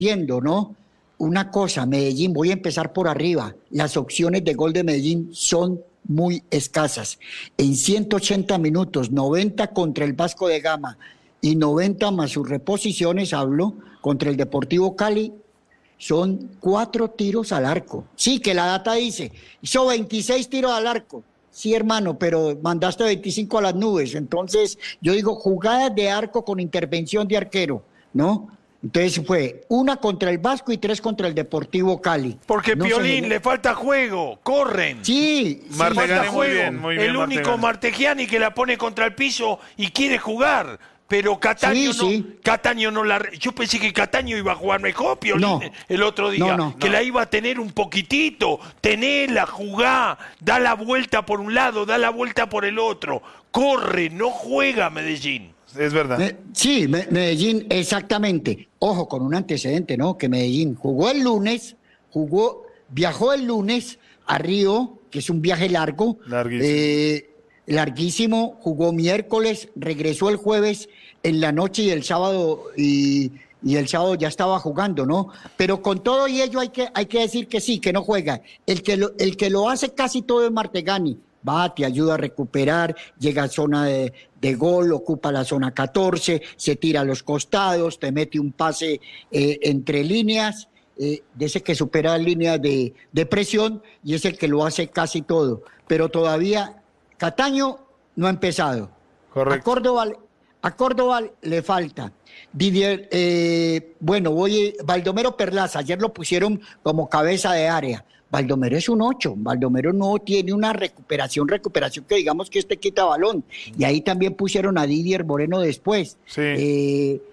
entiendo, ¿no? Una cosa, Medellín, voy a empezar por arriba. Las opciones de gol de Medellín son muy escasas. En 180 minutos, 90 contra el Vasco de Gama y 90 más sus reposiciones, hablo, contra el Deportivo Cali, son 4 tiros al arco. Sí, que la data dice, hizo 26 tiros al arco. Sí, hermano, pero mandaste 25 a las nubes. Entonces, yo digo, jugadas de arco con intervención de arquero, ¿no? Entonces fue 1 contra el Vasco y 3 contra el Deportivo Cali. Porque no Piolín, le falta juego, corren. Sí, Martegani muy bien, el único Martegani que la pone contra el piso y quiere jugar. Pero Cataño Cataño no la... Yo pensé que Cataño iba a jugar mejor, Piolín, el otro día. La iba a tener un poquitito. Tenela, jugá, da la vuelta por un lado, da la vuelta por el otro. Corre, no juega Medellín. Es verdad. Sí, Medellín, exactamente. Ojo, con un antecedente, ¿no? Que Medellín jugó el lunes, viajó el lunes a Río, que es un viaje largo. Larguísimo, jugó miércoles, regresó el jueves en la noche y el sábado el sábado ya estaba jugando, ¿no? Pero con todo y ello hay que decir que sí, que no juega. El que lo hace casi todo es Martegani. Va, te ayuda a recuperar, llega a zona de gol, ocupa la zona 14, se tira a los costados, te mete un pase entre líneas, de ese que supera líneas de presión, y es el que lo hace casi todo. Pero todavía Cataño no ha empezado. Correcto. A Córdoba le falta. Didier, Baldomero Perlaza, ayer lo pusieron como cabeza de área. Baldomero es un 8, Baldomero no tiene una recuperación que digamos que quita balón. Y ahí también pusieron a Didier Moreno después. Sí.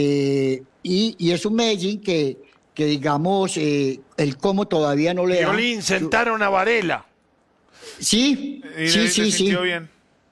Y es un Medellín que digamos, el cómo todavía no le da. Piolín, sentaron a Varela. Sí. Bien.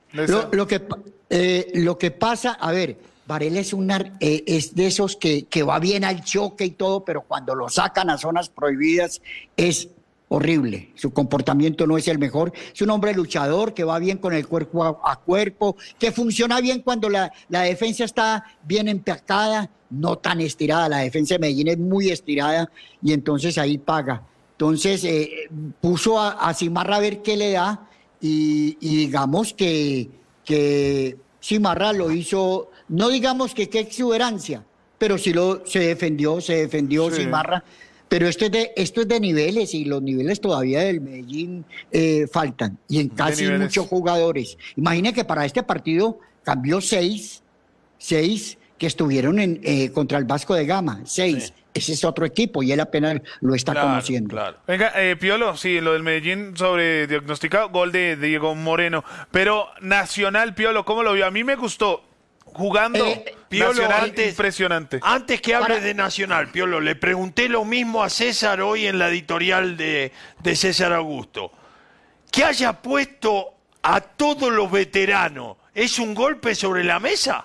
Lo que pasa, a ver, Varela es de esos que va bien al choque y todo, pero cuando lo sacan a zonas prohibidas es horrible. Su comportamiento no es el mejor. Es un hombre luchador que va bien con el cuerpo a cuerpo, que funciona bien cuando la defensa está bien empacada, no tan estirada. La defensa de Medellín es muy estirada y entonces ahí paga. Entonces puso a Cimarra a ver qué le da y digamos que Cimarra lo hizo, no digamos que qué exuberancia, pero sí se defendió sí. Cimarra. Pero esto es de niveles y los niveles todavía del Medellín faltan y en casi muchos jugadores. Imagine que para este partido cambió 6 que estuvieron contra el Vasco de Gama, 6. Sí. Ese es otro equipo y él apenas lo está conociendo. Claro. Venga, Piolo, sí, lo del Medellín sobre diagnosticado, gol de Diego Moreno. Pero Nacional, Piolo, ¿cómo lo vio? A mí me gustó. Jugando, Piolo, impresionante. Antes que hable de Nacional, Piolo, le pregunté lo mismo a César hoy en la editorial de César Augusto. Que haya puesto a todos los veteranos, ¿es un golpe sobre la mesa?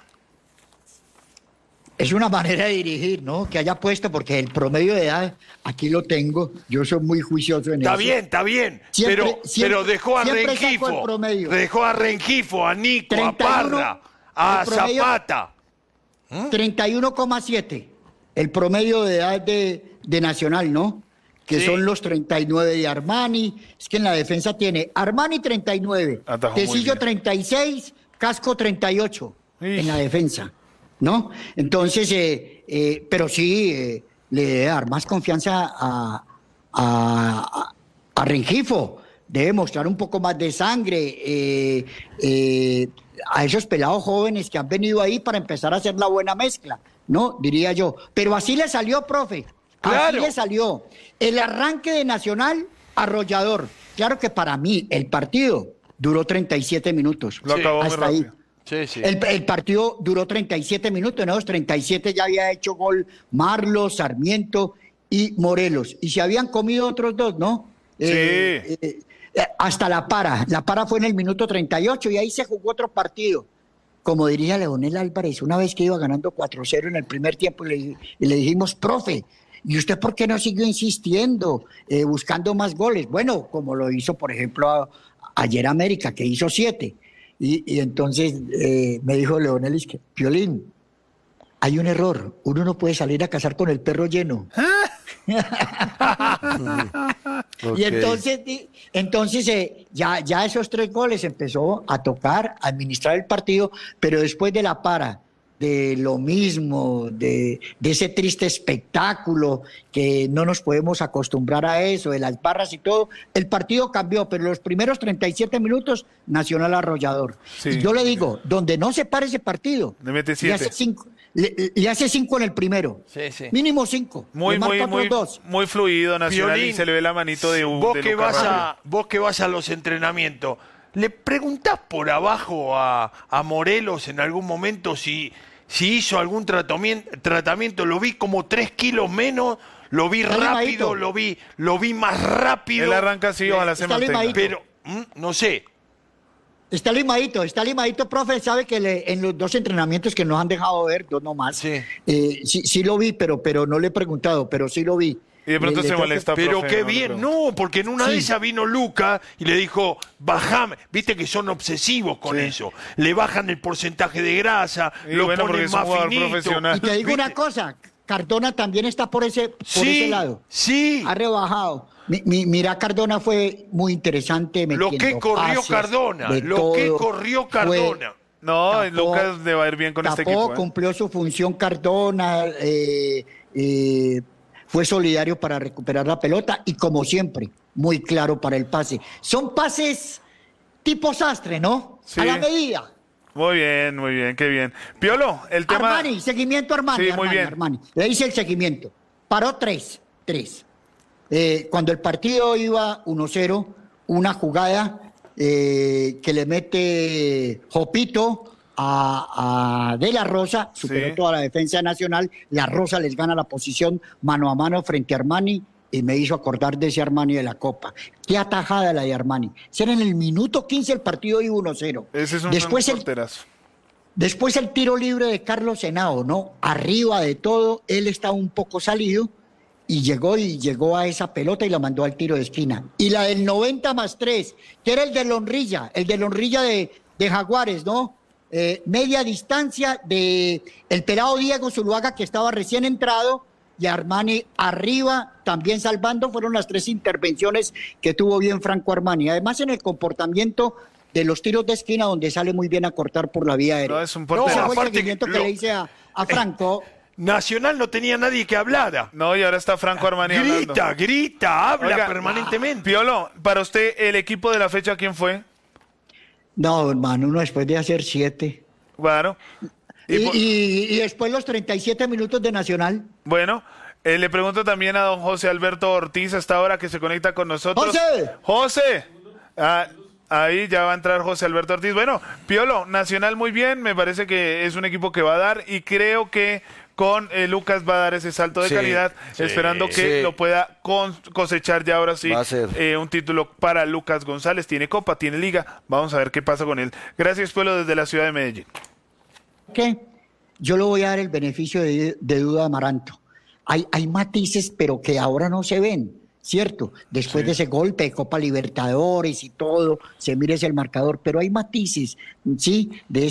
Es una manera de dirigir, ¿no? Que haya puesto, porque el promedio de edad, aquí lo tengo, yo soy muy juicioso en eso. Está bien, pero dejó a Rengifo, a Nico, 31, a Parra, a Zapata. 31,7, el promedio de edad de Nacional, ¿no? Que son los 39 de Armani. Es que en la defensa tiene Armani 39, Tecillo 36, Casco 38 en la defensa, ¿no? Entonces, pero sí, le debe dar más confianza a Rengifo. Debe mostrar un poco más de sangre a esos pelados jóvenes que han venido ahí para empezar a hacer la buena mezcla, ¿no? Diría yo. Pero así le salió, profe. Así le salió. El arranque de Nacional, arrollador. Claro que para mí el partido duró 37 minutos. Lo acabó hasta muy ahí. rápido. Sí. El partido duró 37 minutos. En esos 37 ya había hecho gol Marlos, Sarmiento y Morelos. Y se habían comido otros dos, ¿no? Hasta La Para. La Para fue en el minuto 38 y ahí se jugó otro partido. Como diría Leonel Álvarez, una vez que iba ganando 4-0 en el primer tiempo y le dijimos, profe, ¿y usted por qué no siguió insistiendo, buscando más goles? Bueno, como lo hizo, por ejemplo, ayer América, que hizo 7. Y entonces me dijo Leonel, Piolín, hay un error. Uno no puede salir a cazar con el perro lleno. Y entonces ya esos 3 goles empezó a tocar, a administrar el partido, pero después de la para, de lo mismo, de ese triste espectáculo, que no nos podemos acostumbrar a eso, de las barras y todo, el partido cambió, pero los primeros 37 minutos, Nacional arrollador. Sí. Y yo le digo, donde no se pare ese partido, le mete 7. Le hace 5 en el primero. Sí. Mínimo 5. Muy fluido, Nacional, Piolín, y se le ve la manito de vos que vas a los entrenamientos, ¿le preguntás por abajo a Morelos en algún momento si hizo algún tratamiento? Lo vi como 3 kilos menos, lo vi rápido, lo vi más rápido. Él arranca así, ojalá se mantenga. Pero, no sé. Está limadito, profe, sabe que en los 2 entrenamientos que nos han dejado ver, 2 nomás, sí lo vi, pero no le he preguntado, pero sí lo vi. Y de pronto se molesta, pero profe, qué bien, no, porque en una de esas vino Luca y le dijo, bajame, viste que son obsesivos con eso, le bajan el porcentaje de grasa, lo ponen más finito. Y te digo una cosa, Cardona también está por ese lado. Sí. Ha rebajado. Mira, Cardona fue muy interesante. Lo que corrió Cardona. No, Lucas le va a ir bien con este equipo. Cumplió su función Cardona, fue solidario para recuperar la pelota y como siempre, muy claro para el pase. Son pases tipo sastre, ¿no? Sí. A la medida. Muy bien, qué bien. Piolo, el tema... Seguimiento Armani. Sí, muy bien. Armani. Le hice el seguimiento. Paró 3. Cuando el partido iba 1-0, una jugada que le mete Jopito a De La Rosa, superó toda la defensa nacional, La Rosa les gana la posición mano a mano frente a Armani y me hizo acordar de ese Armani de la Copa. Qué atajada la de Armani. Era en el minuto 15 el partido iba 1-0. Ese es un porterazo. Después el tiro libre de Carlos Henao, ¿no? Arriba de todo, él estaba un poco salido y llegó a esa pelota y la mandó al tiro de esquina. Y la del 90+3, que era el de Lonrilla de Jaguares, ¿no? Media distancia de el pelado Diego Zuluaga, que estaba recién entrado, y Armani arriba, también salvando. Fueron las 3 intervenciones que tuvo bien Franco Armani. Además, en el comportamiento de los tiros de esquina, donde sale muy bien a cortar por la vía aérea. No, es un portero. Ese fue el seguimiento que le hice a Franco. Nacional no tenía nadie que hablara. No, y ahora está Franco Armani hablando. Habla permanentemente. Piolo, para usted, ¿el equipo de la fecha quién fue? No, hermano, uno después de hacer 7. Claro. Y después los 37 minutos de Nacional. Bueno, le pregunto también a don José Alberto Ortiz, hasta ahora que se conecta con nosotros. ¡José! Ahí ya va a entrar José Alberto Ortiz. Bueno, Piolo, Nacional muy bien, me parece que es un equipo que va a dar y creo que con Lucas va a dar ese salto de calidad, esperando que lo pueda cosechar ya ahora sí un título para Lucas González. Tiene Copa, tiene Liga, vamos a ver qué pasa con él. Gracias, Piolo, desde la ciudad de Medellín. ¿Qué? Yo le voy a dar el beneficio de duda a Amaranto. Hay matices, pero que ahora no se ven, ¿cierto? Después de ese golpe de Copa Libertadores y todo, se mira el marcador, pero hay matices, ¿sí? De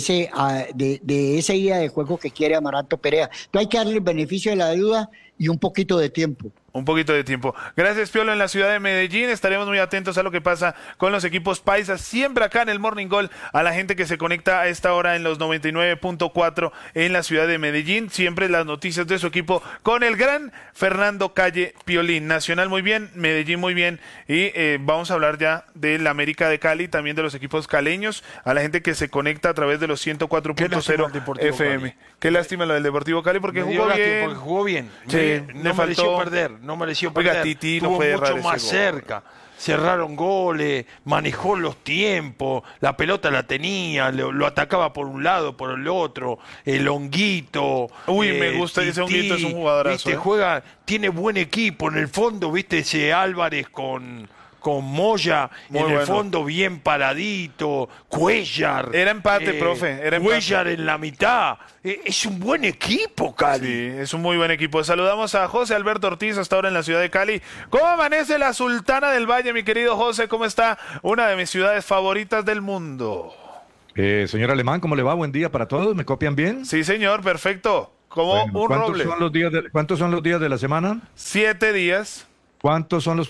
esa idea de juego que quiere Amaranto Perea. Entonces hay que darle el beneficio de la duda y un poquito de tiempo. Un poquito de tiempo. Gracias, Piolo, en la ciudad de Medellín. Estaremos muy atentos a lo que pasa con los equipos paisas. Siempre acá en el Morning Goal, a la gente que se conecta a esta hora en los 99.4 en la ciudad de Medellín. Siempre las noticias de su equipo con el gran Fernando Calle Piolín. Nacional muy bien, Medellín muy bien. Y vamos a hablar ya del América de Cali, también de los equipos caleños. A la gente que se conecta a través de los 104.0 FM. Cali. Qué lástima lo del Deportivo Cali porque jugó bien. Sí, no mereció perder. No mereció perder. Titi estuvo no puede mucho más cerca. Cerraron goles, manejó los tiempos, la pelota la tenía, lo atacaba por un lado, por el otro, el Honguito. Uy, me gusta ese Honguito, es un jugadorazo. Tiene buen equipo en el fondo, viste ese Álvarez con Moya, el fondo bien paradito, Cuellar. Era empate, profe. Cuellar en la mitad. Es un buen equipo, Cali. Sí, es un muy buen equipo. Saludamos a José Alberto Ortiz, hasta ahora en la ciudad de Cali. ¿Cómo amanece la Sultana del Valle, mi querido José? ¿Cómo está? Una de mis ciudades favoritas del mundo. Señor Alemán, ¿cómo le va? Buen día para todos. ¿Me copian bien? Sí, señor, perfecto. como un roble. ¿Cuántos son los días de la semana? 7 días. ¿Cuántos son los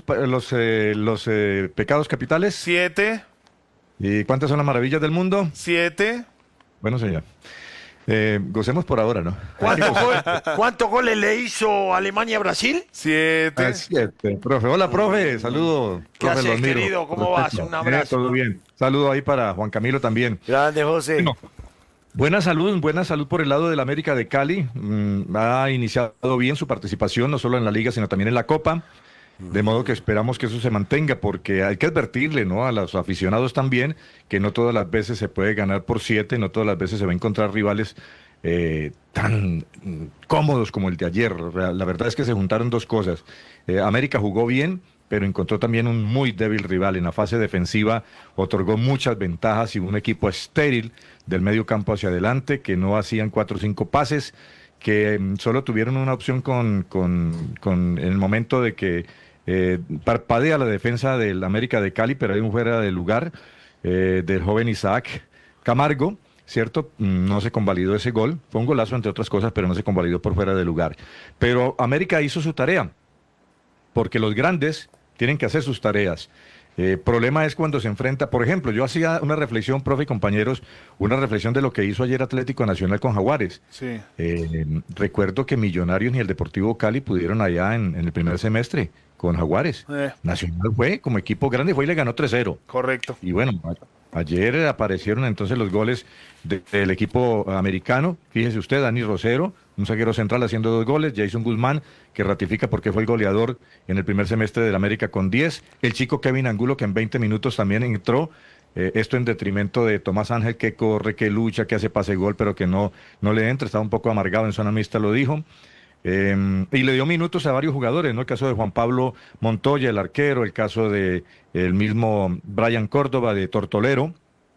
pecados capitales? 7. ¿Y cuántas son las maravillas del mundo? 7. Bueno, señor. Gocemos por ahora, ¿no? ¿Cuántos goles le hizo Alemania a Brasil? 7. 7. Profe, hola, profe. Saludos. ¿Qué haces, querido? ¿Cómo vas? Un abrazo. Todo bien. Saludo ahí para Juan Camilo también. Grande, José. Bueno, buena salud por el lado del América de Cali. Ha iniciado bien su participación, no solo en la Liga, sino también en la Copa. De modo que esperamos que eso se mantenga, porque hay que advertirle, ¿no?, a los aficionados también que no todas las veces se puede ganar por 7, no todas las veces se va a encontrar rivales tan cómodos como el de ayer. La verdad es que se juntaron dos cosas. América jugó bien, pero encontró también un muy débil rival. En la fase defensiva otorgó muchas ventajas y un equipo estéril del medio campo hacia adelante, que no hacían 4 o 5 pases, que solo tuvieron una opción en el momento de que parpadea la defensa del América de Cali, pero hay un fuera de lugar del joven Isaac Camargo, ¿cierto? No se convalidó ese gol, fue un golazo entre otras cosas, pero no se convalidó por fuera de lugar. Pero América hizo su tarea, porque los grandes tienen que hacer sus tareas. Problema es cuando se enfrenta, por ejemplo, yo hacía una reflexión, profe y compañeros, una reflexión de lo que hizo ayer Atlético Nacional con Jaguares. Sí. Recuerdo que Millonarios ni el Deportivo Cali pudieron allá en el primer semestre con Jaguares. Nacional fue como equipo grande, fue y le ganó 3-0. Correcto. Y bueno, ayer aparecieron entonces los goles del equipo americano. Fíjese usted, Dani Rosero, un zaguero central haciendo 2 goles, Jason Guzmán, que ratifica porque fue el goleador en el primer semestre del América con 10, el chico Kevin Angulo, que en 20 minutos también entró, esto en detrimento de Tomás Ángel, que corre, que lucha, que hace pase gol, pero que no le entra, estaba un poco amargado en zona mixta, lo dijo. Y le dio minutos a varios jugadores, ¿no? El caso de Juan Pablo Montoya, el arquero, el caso de el mismo Brian Córdoba de Tortolero,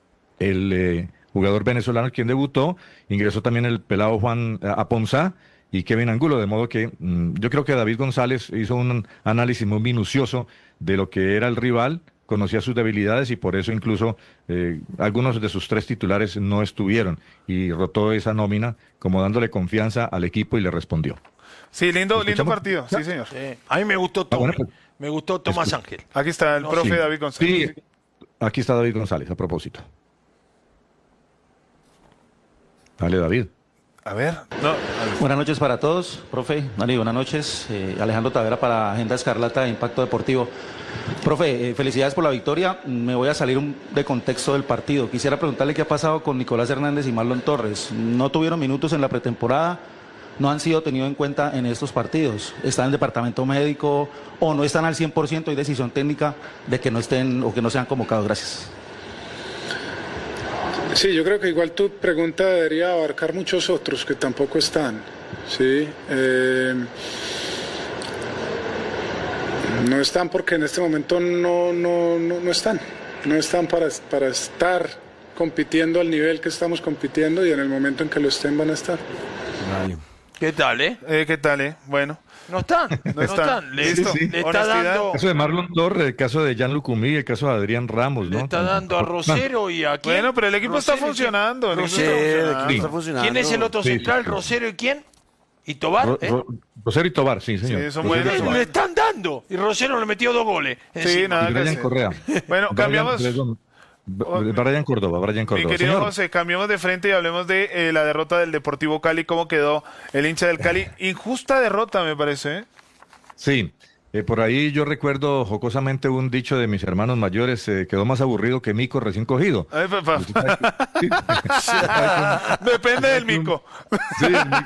el jugador venezolano quien debutó, ingresó también el pelado Juan Aponzá y Kevin Angulo, de modo que yo creo que David González hizo un análisis muy minucioso de lo que era el rival, conocía sus debilidades y por eso incluso algunos de sus 3 titulares no estuvieron y rotó esa nómina como dándole confianza al equipo y le respondió. Sí, lindo partido, sí, señor. A mí me gustó me gustó Tomás Ángel. Aquí está el profe David González. Sí, aquí está David González, a propósito. Dale, David. A ver. Buenas noches para todos, profe. Dani, buenas noches. Alejandro Tavera para Agenda Escarlata de Impacto Deportivo. Profe, felicidades por la victoria. Me voy a salir de contexto del partido. Quisiera preguntarle qué ha pasado con Nicolás Hernández y Marlon Torres. No tuvieron minutos en la pretemporada, no han sido tenidos en cuenta en estos partidos. ¿Están en el departamento médico o no están al 100%? Hay decisión técnica de que no estén o que no sean convocados. Gracias. Sí, yo creo que igual tu pregunta debería abarcar muchos otros que tampoco están. Sí, no están porque en este momento no están. No están para estar compitiendo al nivel que estamos compitiendo y en el momento en que lo estén van a estar. Vale. ¿Qué tal, ¿Qué tal, Bueno. No están. Listo. Le está dando... El caso de Marlon Torres, el caso de Jan Lucumí, el caso de Adrián Ramos, ¿no? Le está dando a Rosero y a quién. Bueno, pero el equipo está funcionando. El equipo está funcionando. ¿Quién es el otro central? ¿Rosero y quién? ¿Y Tobar? Rosero y Tobar, sí, señor. Sí, son buenos. Le están dando. Y Rosero le metió 2 goles. Sí, nada y Brian Correa. Bueno, cambiamos... Brian Córdoba. Mi querido señor. José, cambiemos de frente y hablemos de la derrota del Deportivo Cali. ¿Cómo quedó el hincha del Cali? Injusta derrota, me parece, Sí, por ahí yo recuerdo jocosamente un dicho de mis hermanos mayores, quedó más aburrido que mico recién cogido. Ay, papá. Depende del mico. Sí,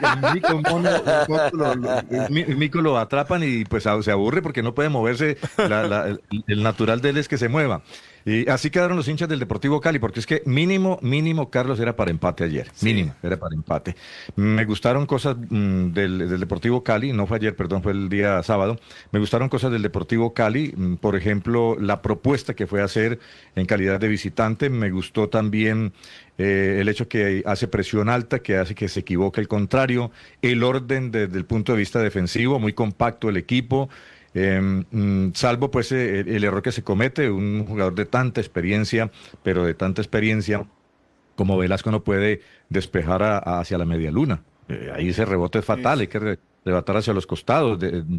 el mico lo atrapan y pues se aburre porque no puede moverse, el natural de él es que se mueva. Y así quedaron los hinchas del Deportivo Cali, porque es que mínimo, Carlos, era para empate ayer. Sí. Mínimo, era para empate. Me gustaron cosas del Deportivo Cali, no fue ayer, perdón, fue el día sábado. Me gustaron cosas del Deportivo Cali, por ejemplo, la propuesta que fue a hacer en calidad de visitante. Me gustó también el hecho que hace presión alta, que hace que se equivoque el contrario. El orden desde el punto de vista defensivo, muy compacto el equipo. Salvo pues el error que se comete, un jugador de tanta experiencia, pero de tanta experiencia como Velasco no puede despejar hacia la media luna. ahí ese rebote es fatal, hay que rebotar hacia los costados,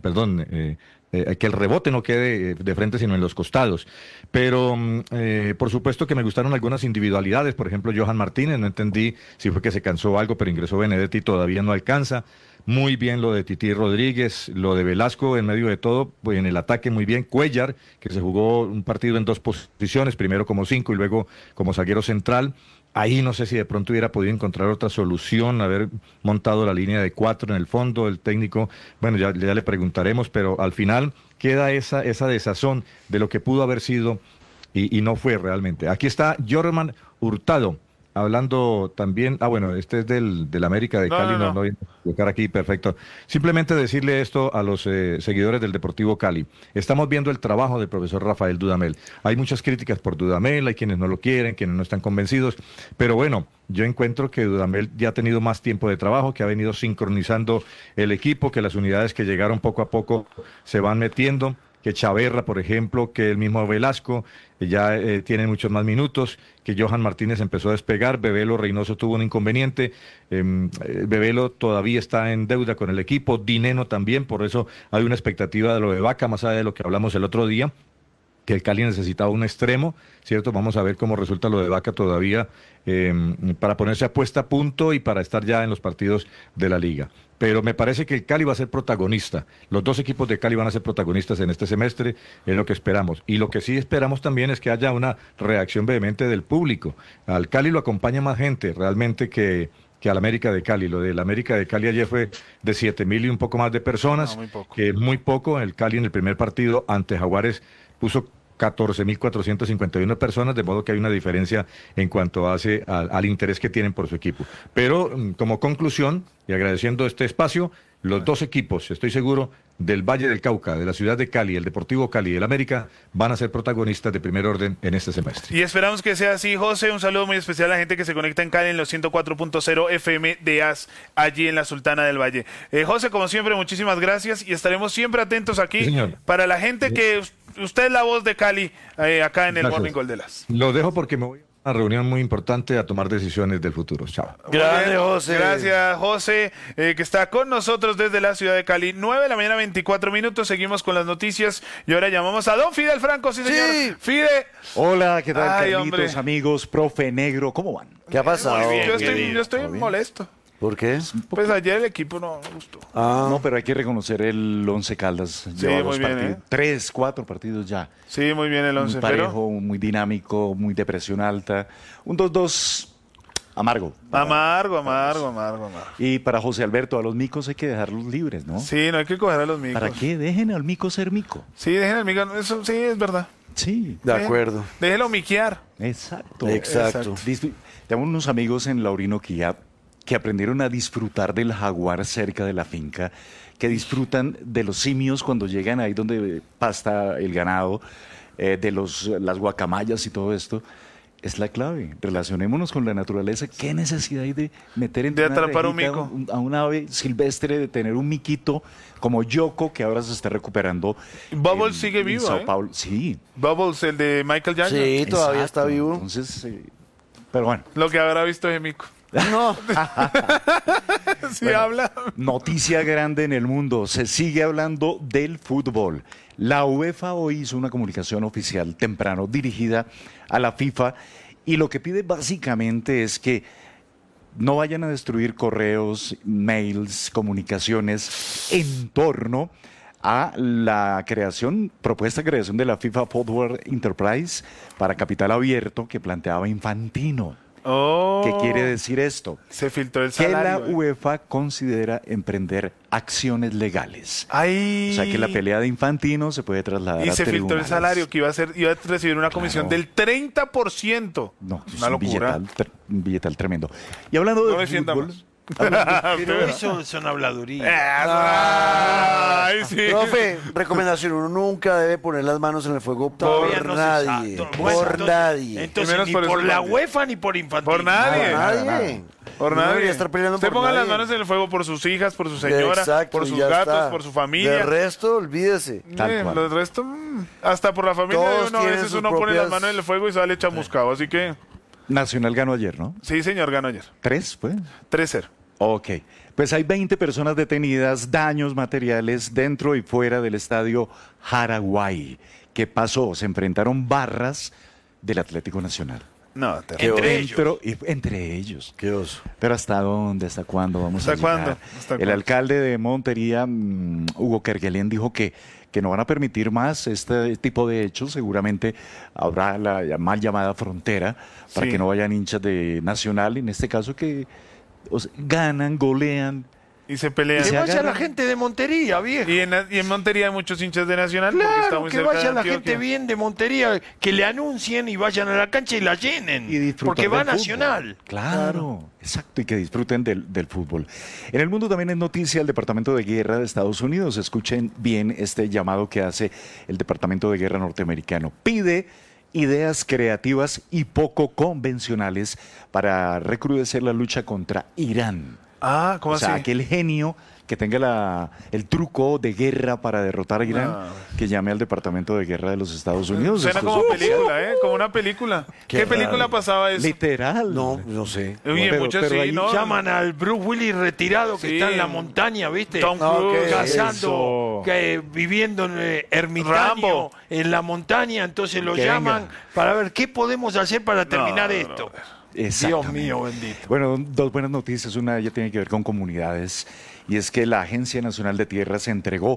que el rebote no quede de frente sino en los costados. Pero por supuesto que me gustaron algunas individualidades, por ejemplo Johan Martínez, no entendí si fue que se cansó algo, pero ingresó Benedetti y todavía no alcanza. Muy bien lo de Tití Rodríguez, lo de Velasco en medio de todo, pues en el ataque muy bien. Cuellar, que se jugó un partido en dos posiciones, primero como 5 y luego como zaguero central. Ahí no sé si de pronto hubiera podido encontrar otra solución, haber montado la línea de 4 en el fondo, el técnico, bueno, ya le preguntaremos, pero al final queda esa desazón de lo que pudo haber sido y no fue realmente. Aquí está Jorman Hurtado, hablando también, bueno, este es del América de Cali, no voy a colocar aquí, perfecto. Simplemente decirle esto a los seguidores del Deportivo Cali. Estamos viendo el trabajo del profesor Rafael Dudamel. Hay muchas críticas por Dudamel, hay quienes no lo quieren, quienes no están convencidos, pero bueno, yo encuentro que Dudamel ya ha tenido más tiempo de trabajo, que ha venido sincronizando el equipo, que las unidades que llegaron poco a poco se van metiendo, que Chaverra, por ejemplo, que el mismo Velasco ya tienen muchos más minutos, que Johan Martínez empezó a despegar, Bebelo Reynoso tuvo un inconveniente, Bebelo todavía está en deuda con el equipo, Dineno también, por eso hay una expectativa de lo de Vaca, más allá de lo que hablamos el otro día, que el Cali necesitaba un extremo, ¿cierto? Vamos a ver cómo resulta lo de Vaca todavía para ponerse a puesta a punto y para estar ya en los partidos de la Liga. Pero me parece que el Cali va a ser protagonista. Los dos equipos de Cali van a ser protagonistas en este semestre, es lo que esperamos. Y lo que sí esperamos también es que haya una reacción vehemente del público. Al Cali lo acompaña más gente realmente que al América de Cali. Lo del América de Cali ayer fue de 7.000 y un poco más de personas, que es muy poco. El Cali en el primer partido ante Jaguares puso 14.451 personas, de modo que hay una diferencia en cuanto hace al interés que tienen por su equipo. Pero como conclusión, y agradeciendo este espacio, los dos equipos, estoy seguro, del Valle del Cauca, de la ciudad de Cali, el Deportivo Cali y el América, van a ser protagonistas de primer orden en este semestre. Y esperamos que sea así, José. Un saludo muy especial a la gente que se conecta en Cali en los 104.0 FM de AS, allí en la Sultana del Valle. José, como siempre, muchísimas gracias y estaremos siempre atentos aquí, sí, para la gente que usted es la voz de Cali acá en el Morning Call de las. Lo dejo porque me voy a una reunión muy importante a tomar decisiones del futuro. Chao. Gracias, José. Gracias, José, que está con nosotros desde la ciudad de Cali. 9:24 a.m. Seguimos con las noticias y ahora llamamos a don Fidel Franco. Sí, señor. Sí. Fide. Hola, ¿qué tal, Carlitos, amigos, profe Negro? ¿Cómo van? ¿Qué ha pasado? Yo estoy molesto. ¿Por qué? Pues ayer el equipo no me gustó. No, pero hay que reconocer el Once Caldas. Sí, muy bien, 3-4 partidos ya. Sí, muy bien el Once. Muy parejo, muy dinámico, muy de presión alta. Un 2-2 amargo. Amargo. Y para José Alberto, a los micos hay que dejarlos libres, ¿no? Sí, no hay que coger a los micos. ¿Para qué? Dejen al mico ser mico. Sí, dejen al mico. Eso sí, es verdad. Sí. De acuerdo. Déjelo miquear. Exacto. Tengo unos amigos en la Orinoquía que aprendieron a disfrutar del jaguar cerca de la finca, que disfrutan de los simios cuando llegan ahí donde pasta el ganado, de las guacamayas y todo esto. Es la clave. Relacionémonos con la naturaleza. ¿Qué necesidad hay de meter en atrapar un mico a un ave silvestre, de tener un miquito como Yoko, que ahora se está recuperando? Bubbles sigue vivo, Sao Paulo. Sí. Bubbles, el de Michael Jackson. Sí, todavía está vivo. Entonces, pero bueno. Lo que habrá visto de mico. No. Sí, bueno, habla. Noticia grande en el mundo. Se sigue hablando del fútbol. La UEFA hoy hizo una comunicación oficial temprano dirigida a la FIFA y lo que pide básicamente es que no vayan a destruir correos, mails, comunicaciones en torno a la propuesta creación de la FIFA Football Enterprise para capital abierto que planteaba Infantino. ¿Qué quiere decir esto? Se filtró el salario. Que la UEFA considera emprender acciones legales. Ay. O sea que la pelea de Infantino se puede trasladar a tribunales. Y se filtró el salario que iba a recibir una comisión del 30%. No, es una locura. Un billetal tremendo. Y hablando de fútbol... Pero eso son habladurías. Ay, sí. Profe, recomendación: uno nunca debe poner las manos en el fuego por nadie. Por nadie. Entonces, ni por la UEFA ni por Infantino. Por nadie. Por nadie. Debería estar peleando Usted ponga las manos en el fuego por sus hijas, por su señora, por sus gatos, por su familia. El resto, olvídese. El resto, hasta por la familia de uno. A veces uno pone las manos en el fuego y sale chamuscado. Así que... Nacional ganó ayer, ¿no? Sí, señor, ganó ayer. 3, pues. 3-0. Ok. Pues hay 20 personas detenidas, daños materiales dentro y fuera del estadio Jaraguay. ¿Qué pasó? Se enfrentaron barras del Atlético Nacional. No, entre ellos. Qué oso. Pero ¿hasta dónde? ¿Hasta cuándo vamos a llegar? El alcalde de Montería, Hugo Kerguelen, dijo que no van a permitir más este tipo de hechos. Seguramente habrá la mal llamada frontera para que no vayan hinchas de Nacional, en este caso que ganan, golean. Y se pelean. Que vaya la gente de Montería, viejo. Y en Montería hay muchos hinchas de Nacional. Claro, que vaya la gente bien de Montería, que le anuncien y vayan a la cancha y la llenen. Porque va Nacional. Claro, exacto, y que disfruten del fútbol. En el mundo también es noticia el Departamento de Guerra de Estados Unidos. Escuchen bien este llamado que hace el Departamento de Guerra norteamericano. Pide ideas creativas y poco convencionales para recrudecer la lucha contra Irán. Ah, ¿cómo así? O sea, aquel genio que tenga el truco de guerra para derrotar a Irán, que llame al Departamento de Guerra de los Estados Unidos. Suena como película, ¿eh? Como una película. ¿Qué película pasaba eso? Literal. No sé. Oye, muchos sí, ¿no? Llaman al Bruce Willis retirado que está en la montaña, ¿viste? Tom Cruise. Cazando, viviendo en ermitaño en la montaña, entonces lo llaman para ver qué podemos hacer para terminar esto. Dios mío, bendito. Bueno, dos buenas noticias. Una de ellas tiene que ver con comunidades, y es que la Agencia Nacional de Tierras entregó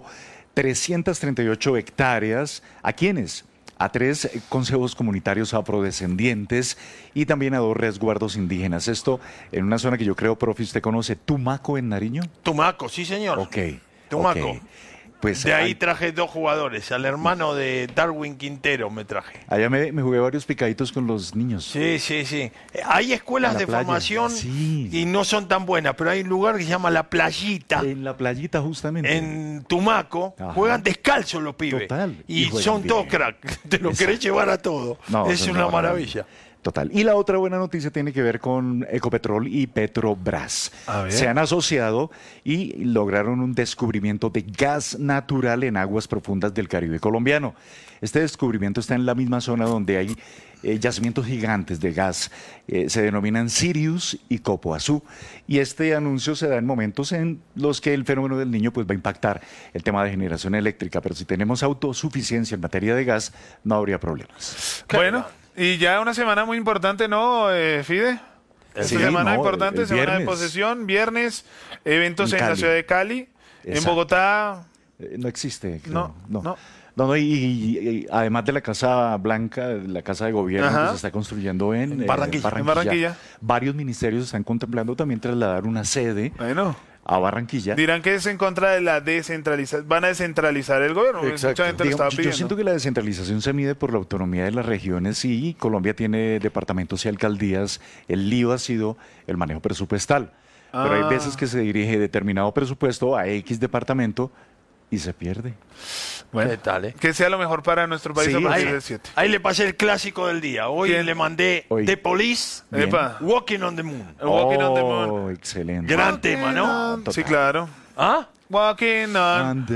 338 hectáreas. ¿A quiénes? A 3 consejos comunitarios afrodescendientes y también a 2 resguardos indígenas. Esto en una zona que yo creo, profe, ¿usted conoce Tumaco en Nariño? Tumaco, sí señor. Ok. Tumaco. Okay. Pues de ahí traje 2 jugadores, al hermano de Darwin Quintero me traje. Allá me jugué varios picaditos con los niños. Sí. Hay escuelas de formación y no son tan buenas, pero hay un lugar que se llama La Playita. En La Playita, justamente. En Tumaco, juegan descalzos los pibes. Total. Y son todos crack, te lo querés llevar a todo. No, es una maravilla. Total. Y la otra buena noticia tiene que ver con Ecopetrol y Petrobras. Se han asociado y lograron un descubrimiento de gas natural en aguas profundas del Caribe colombiano. Este descubrimiento está en la misma zona donde hay yacimientos gigantes de gas. Se denominan Sirius y Copoazú. Y este anuncio se da en momentos en los que el fenómeno del Niño pues, va a impactar el tema de generación eléctrica. Pero si tenemos autosuficiencia en materia de gas, no habría problemas. Bueno. Y ya una semana muy importante, ¿no, Fide? Esta semana importante, semana de posesión, viernes, eventos en la ciudad de Cali, en Bogotá. No existe. No, y además de la Casa Blanca, la Casa de Gobierno que se está construyendo en Barranquilla. Varios ministerios están contemplando también trasladar una sede a Barranquilla. Dirán que es en contra de la descentralización. Van a descentralizar el gobierno. Mucha gente lo estaba pidiendo. Yo siento que la descentralización se mide por la autonomía de las regiones y Colombia tiene departamentos y alcaldías. El lío ha sido el manejo presupuestal. Pero hay veces que se dirige determinado presupuesto a X departamento y se pierde. Bueno, ¿qué tal, que sea lo mejor para nuestro país a partir del 7. Ahí le pasé el clásico del día. Hoy le mandé The Police, Walking on the Moon. Walking on the Moon. Excelente. Gran tema, ¿no? Sí, claro. ¿Ah? Walking on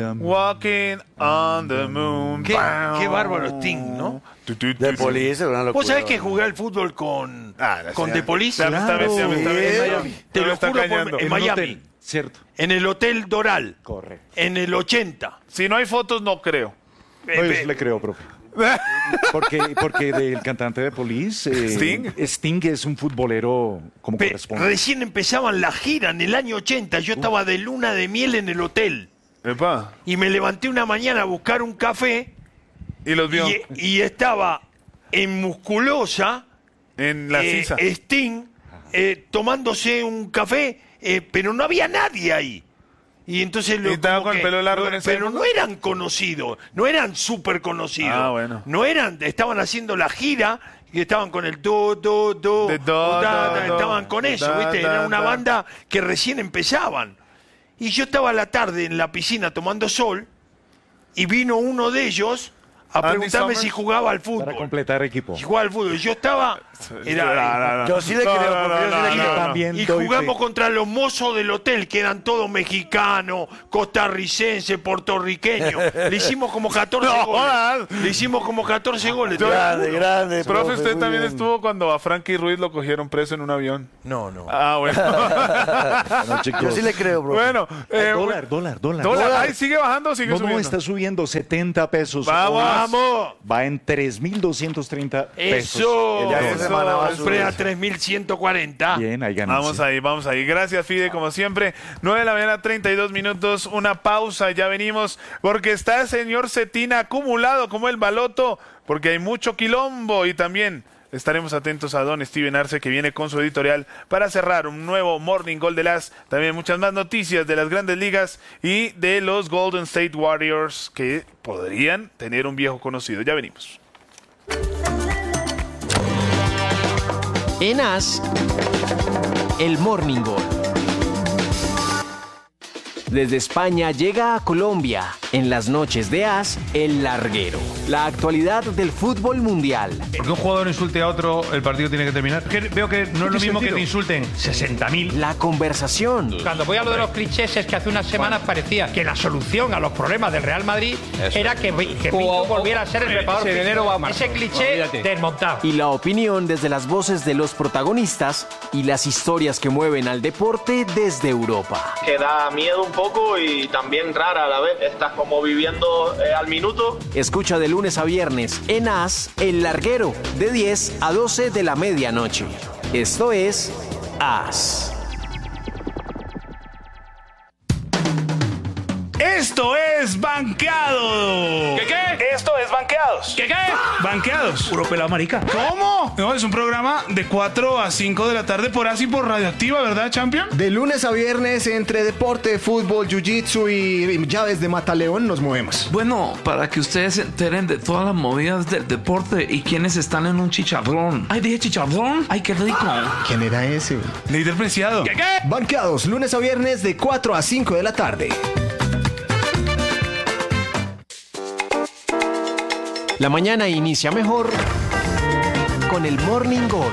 the Moon. Qué bárbaro Sting, ¿no? The Police, una locura. ¿Vos sabés que jugué al fútbol con The Police? Te lo juro, en Miami. Cierto. En el Hotel Doral. Correcto. En el 80. Si no hay fotos, no creo. No, yo sí le creo, profe. Porque del cantante de Police, Sting es un futbolero como corresponde. Recién empezaban la gira en el año 80. Yo estaba de luna de miel en el hotel. Epa. Y me levanté una mañana a buscar un café. Y los vio. Y estaba en Musculosa. En la Sisa. Sting tomándose un café. Pero no había nadie ahí. Y entonces estaba con el pelo largo en ese pero no eran conocidos, no eran súper conocidos. Ah, bueno. No eran, estaban haciendo la gira y estaban con el estaban con eso, ¿viste? Era una banda que recién empezaban. Y yo estaba a la tarde en la piscina tomando sol y vino uno de ellos a preguntarme si jugaba al fútbol. Para completar equipo. Si jugaba al fútbol. Yo estaba... Yo sí le creo. Y jugamos contra los mozos del hotel, que eran todos mexicanos, costarricenses, puertorriqueños. Le hicimos como 14 goles. Le hicimos como 14 goles. Grande. Profe, usted también estuvo cuando a Frankie Ruiz lo cogieron preso en un avión. No. Ah, bueno. Yo sí le creo, bro. Bueno. Dólar. Ay, ¿sigue bajando o sigue subiendo? No, está subiendo 70 pesos. Vamos. Va en 3.230 pesos. Eso. va a 3.140. Bien, ahí ganancia. Vamos ahí. Gracias, Fide, como siempre. 9 de la mañana, 32 minutos. Una pausa, ya venimos, porque está el señor Cetina acumulado como el baloto, porque hay mucho quilombo y también estaremos atentos a don Steven Arce, que viene con su editorial para cerrar un nuevo Morning Gold de las. También muchas más noticias de las grandes ligas y de los Golden State Warriors, que podrían tener un viejo conocido. Ya venimos. En AS, el Morning Gold. Desde España llega a Colombia, en las noches de AS, el larguero. La actualidad del fútbol mundial. Que un jugador insulte a otro, el partido tiene que terminar. Veo que no es lo mismo que te insulten 60.000. La conversación. Cuando voy a lo de los clichés, es que hace unas semanas parecía que la solución a los problemas del Real Madrid era que Pinto volviera a ser el preparador. Ese cliché desmontado. Y la opinión desde las voces de los protagonistas y las historias que mueven al deporte desde Europa. Que da miedo un poco y también rara a la vez. Estás como viviendo al minuto. Escucha de lunes a viernes en AS, el larguero, de 10 a 12 de la medianoche. Esto es AS. Esto es Banqueado. ¿Qué? Esto es Banqueados. ¿Qué? Banqueados. Puro pelado marica. ¿Cómo? No, es un programa de 4 a 5 de la tarde por AS y por Radioactiva, ¿verdad, Champion? De lunes a viernes, entre deporte, fútbol, jiu-jitsu y llaves de mataleón, nos movemos. Bueno, para que ustedes se enteren de todas las movidas del deporte y quienes están en un chicharrón. Ay, dije chicharrón. Ay, qué rico. ¿Quién era ese? Líder Preciado. ¿Qué? Banqueados, lunes a viernes de 4 a 5 de la tarde. La mañana inicia mejor con el Morning Gold.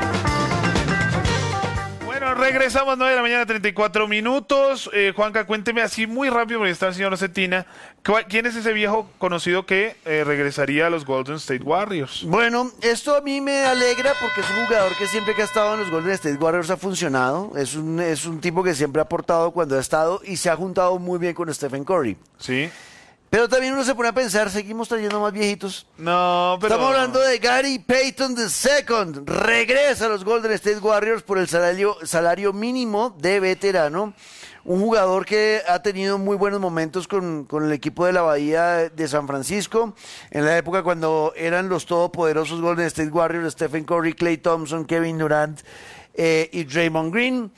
Bueno, regresamos 9 de la mañana, 34 minutos. Juanca, cuénteme así muy rápido, porque está el señor Cetina. ¿Quién es ese viejo conocido que regresaría a los Golden State Warriors? Bueno, esto a mí me alegra porque es un jugador que siempre que ha estado en los Golden State Warriors ha funcionado. Es un tipo que siempre ha aportado cuando ha estado y se ha juntado muy bien con Stephen Curry. Sí. Pero también uno se pone a pensar, seguimos trayendo más viejitos. No, pero... Estamos hablando de Gary Payton II. Regresa a los Golden State Warriors por el salario mínimo de veterano. Un jugador que ha tenido muy buenos momentos con el equipo de la Bahía de San Francisco. En la época cuando eran los todopoderosos Golden State Warriors, Stephen Curry, Klay Thompson, Kevin Durant y Draymond Green.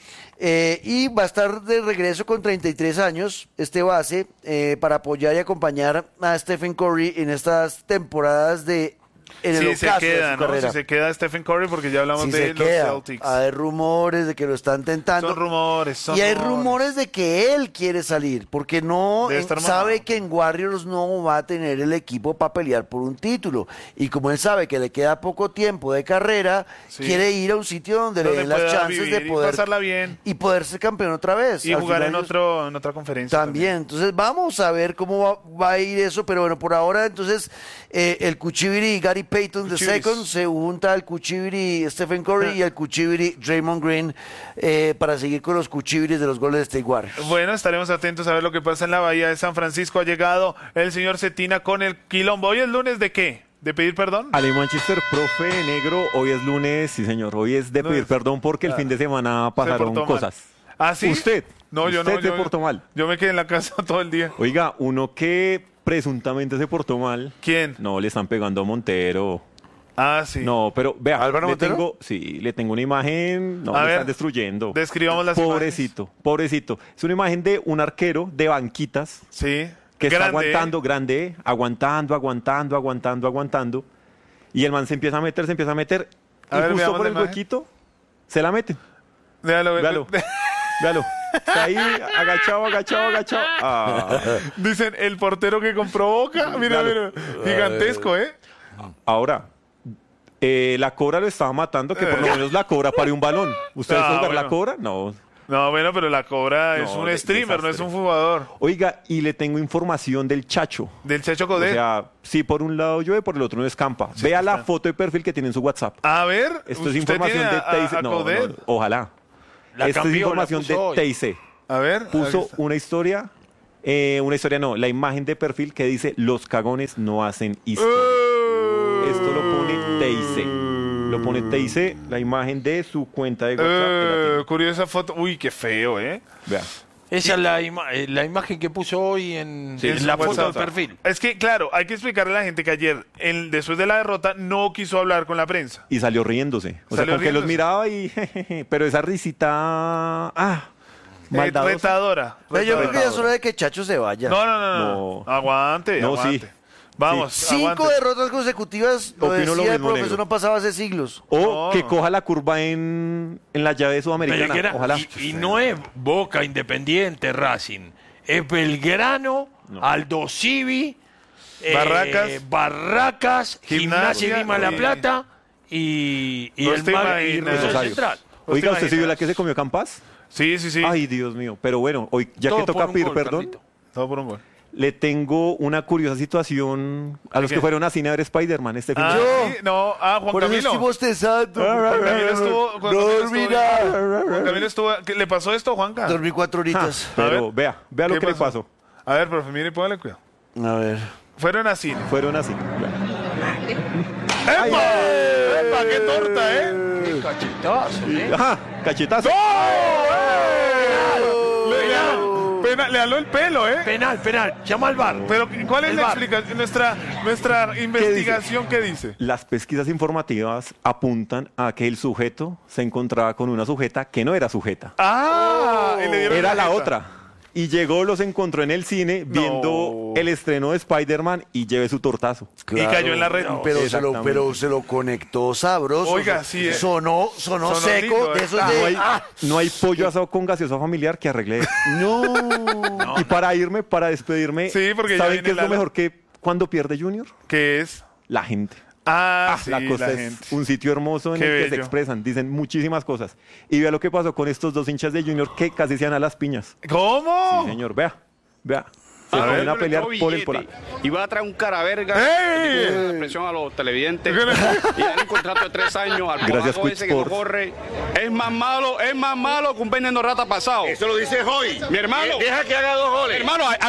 Y va a estar de regreso con 33 años, este base, para apoyar y acompañar a Stephen Curry en estas temporadas en el ocaso de su carrera. Si se queda Stephen Curry, porque ya hablamos de los Celtics. Hay rumores de que lo están tentando. Son rumores. Y hay rumores de que él quiere salir, porque sabe que en Warriors no va a tener el equipo para pelear por un título. Y como él sabe que le queda poco tiempo de carrera, quiere ir a un sitio donde le den las chances de poder pasarla bien y poder ser campeón otra vez. Y jugar en otra conferencia. También. Entonces vamos a ver cómo va a ir eso, pero bueno, por ahora entonces el Cuchibiri Gary Payton II se junta al Cuchibiri Stephen Curry y al Cuchibiri Draymond Green para seguir con los Cuchibiris de los Golden State Warriors. Bueno, estaremos atentos a ver lo que pasa en la Bahía de San Francisco. Ha llegado el señor Cetina con el quilombo. ¿Hoy es lunes de qué? ¿De pedir perdón? Ale Manchester, profe negro, hoy es lunes, sí señor, hoy es de pedir perdón porque el fin de semana pasaron cosas. ¿Ah, sí? ¿Usted? No, yo no. Usted se portó mal. Yo me quedé en la casa todo el día. Oiga, uno que presuntamente se portó mal. ¿Quién? No, le están pegando a Montero. Ah, sí. No, pero vea, ¿Álvaro Montero? le tengo una imagen, A le ver, están destruyendo. Describamos las imágenes. Pobrecito. Es una imagen de un arquero de banquitas. Sí. Que está aguantando, aguantando. Y el man se empieza a meter. Y justo por el huequito, se la mete. Véalo. Véalo. Está ahí, agachado. Dicen, el portero que compró Boca. Mira, gigantesco, ¿eh? Ahora, la Cobra lo estaba matando, que por lo menos la Cobra pare un balón. ¿Ustedes jugar la Cobra? No. No, bueno, pero la Cobra es un streamer, no es un jugador. Oiga, y le tengo información del Chacho. ¿Del Chacho Codé? O sea, sí, por un lado llueve, por el otro no escampa. Sí, vea la foto de perfil que tiene en su WhatsApp. A ver, esto es información de TIC. No, ojalá. Esto es información de TIC. A ver. Puso una historia, la imagen de perfil que dice: los cagones no hacen historia. Esto lo pone TIC. Lo pone TIC, la imagen de su cuenta de WhatsApp. Curiosa foto. Uy, qué feo, ¿eh? Vea. Esa es la imagen que puso hoy en la foto del perfil. Es que, claro, hay que explicarle a la gente que ayer, después de la derrota, no quiso hablar con la prensa. Y salió riéndose. O sea, como que los miraba y... pero esa risita... Retadora. Yo creo que ya es hora de que Chacho se vaya. No. Aguante. Sí. Vamos, 5 derrotas consecutivas, lo decía el profesor, no pasaba hace siglos. O que coja la curva en la llave sudamericana, ojalá. Y no es Boca, Independiente, Racing. Es Belgrano, Aldo Civi, Barracas, Gimnasia Lima La Plata y Rosario Central. Oiga, ¿usted sí vio la que se comió Campas? Sí. Ay, Dios mío. Pero bueno, hoy ya que toca pedir perdón. Todo por un gol. Le tengo una curiosa situación a los que fueron a cine a ver Spider-Man este fin de semana. Juan Camilo. Estoy bostezando. Juan Camilo estuvo. ¿Qué le pasó esto, Juanca? Dormí 4 horitas. Pero vea lo que le pasó. A ver, profe, mire, póngale cuidado. A ver. Fueron a cine. ¡Epa! ¡Qué torta, ¡Qué cachetazo, cachetazo! Le aló el pelo, ¿eh? Penal. Llama al VAR. Pero, ¿cuál es la explicación? Nuestra investigación, ¿qué dice? Las pesquisas informativas apuntan a que el sujeto se encontraba con una sujeta que no era sujeta. Y le dieron era la otra. Y llegó, los encontró en el cine viendo el estreno de Spider-Man y lleve su tortazo. Claro, y cayó en la red. Pero se lo conectó sabroso. Oiga, sí. Sonó seco. Lindo, de esos no hay pollo asado con gaseosa familiar que arregle. No. Y para despedirme, ¿saben qué es lo mejor que cuando pierde Junior? ¿Qué es? La gente. Sí, la costa es un sitio hermoso en el que se expresan, dicen muchísimas cosas. Y vea lo que pasó con estos 2 hinchas de Junior que casi se dan a las piñas. ¿Cómo? Sí, señor, vea. Se van a pelear por el polar. Y va a traer un cara verga la presión a los televidentes y darle un contrato de 3 años al polaco ese que no corre. Es más malo que un veneno rata pasado. Eso lo dice hoy. Mi hermano. Deja que haga 2 goles. Hermano, deja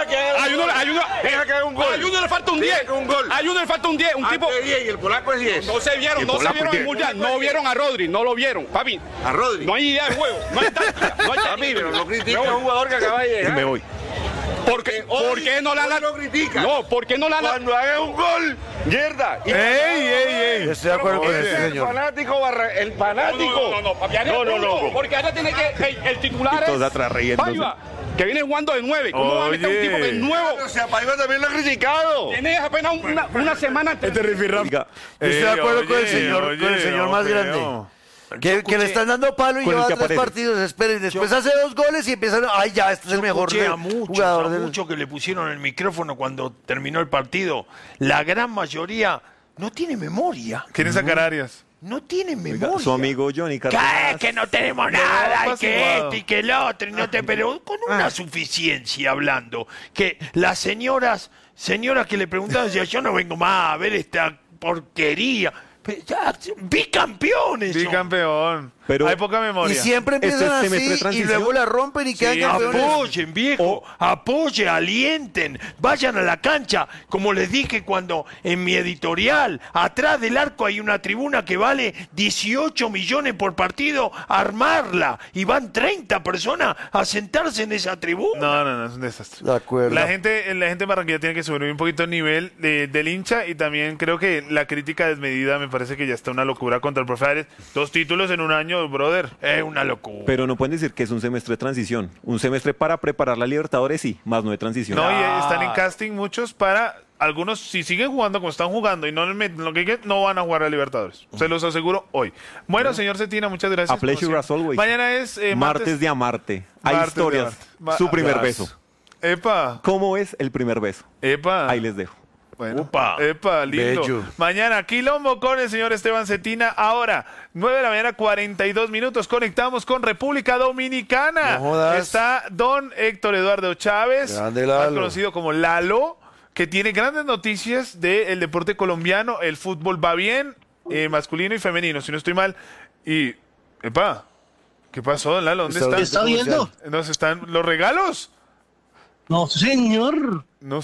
que haga un gol. A Junior le falta un 10. A Junior le falta un 10. Un tipo. 10 y el polaco es 10. No se vieron en el mundial. No vieron a Rodri. No lo vieron. Papi. A Rodri. No hay idea de juego. No hay táctica. Papi, pero no critica a un jugador que acaba de llegar. Y me voy. ¿Por qué no lo critica? No, ¿por qué no la Cuando haga un gol, mierda. Estoy de acuerdo con este señor. El fanático. No. Porque ahora tiene que el titular es Paiva, que viene jugando de 9. ¿Cómo va a meter un tipo que es nuevo? O sea, Paiva también lo ha criticado. Tiene apenas una semana. Estoy de acuerdo con el señor más grande. Que le están dando palo y lleva 3 partidos, esperen, después hace 2 goles y empiezan, este es el mejor jugador del mucho que le pusieron el micrófono cuando terminó el partido. La gran mayoría no tiene memoria. ¿Quieren sacar Arias? No tiene memoria. Su amigo Johnny Carlos. Que no tenemos nada, y que esto y que el otro, pero con una suficiencia hablando. Que las señoras que le preguntaban, decían, yo no vengo más a ver esta porquería. Bicampeones. Bicampeón. Pero hay poca memoria. Y siempre empiezan así y luego la rompen y quedan campeones. Apoyen, viejo. Apoyen, alienten. Vayan a la cancha. Como les dije cuando en mi editorial, atrás del arco hay una tribuna que vale 18 millones por partido. Armarla. Y van 30 personas a sentarse en esa tribuna. No, es un desastre. De acuerdo. La gente de Barranquilla tiene que subir un poquito el nivel del hincha y también creo que la crítica desmedida me parece parece que ya está una locura contra el profe Arias. 2 títulos en un año, brother. Es una locura. Pero no pueden decir que es un semestre de transición. Un semestre para preparar la Libertadores, sí, más no de transición. No, y están en casting muchos para... Algunos, si siguen jugando como están jugando y no les meten lo que hay, no van a jugar a Libertadores. Se los aseguro hoy. Bueno, señor Cetina, muchas gracias. A pleasure as always. Mañana es martes de amarte. Hay historias. Su primer beso. Epa. ¿Cómo es el primer beso? Epa. Ahí les dejo. Bueno, epa, lindo. Bello. Mañana, Quilombo con el señor Esteban Cetina. Ahora, 9 de la mañana, 42 minutos. Conectamos con República Dominicana. No jodas. Está don Héctor Eduardo Chávez, más conocido como Lalo, que tiene grandes noticias del deporte colombiano. El fútbol va bien, masculino y femenino, si no estoy mal. Y, epa, ¿qué pasó, don Lalo? ¿Dónde están? ¿Qué está viendo? ¿Dónde están los regalos? No, señor. No,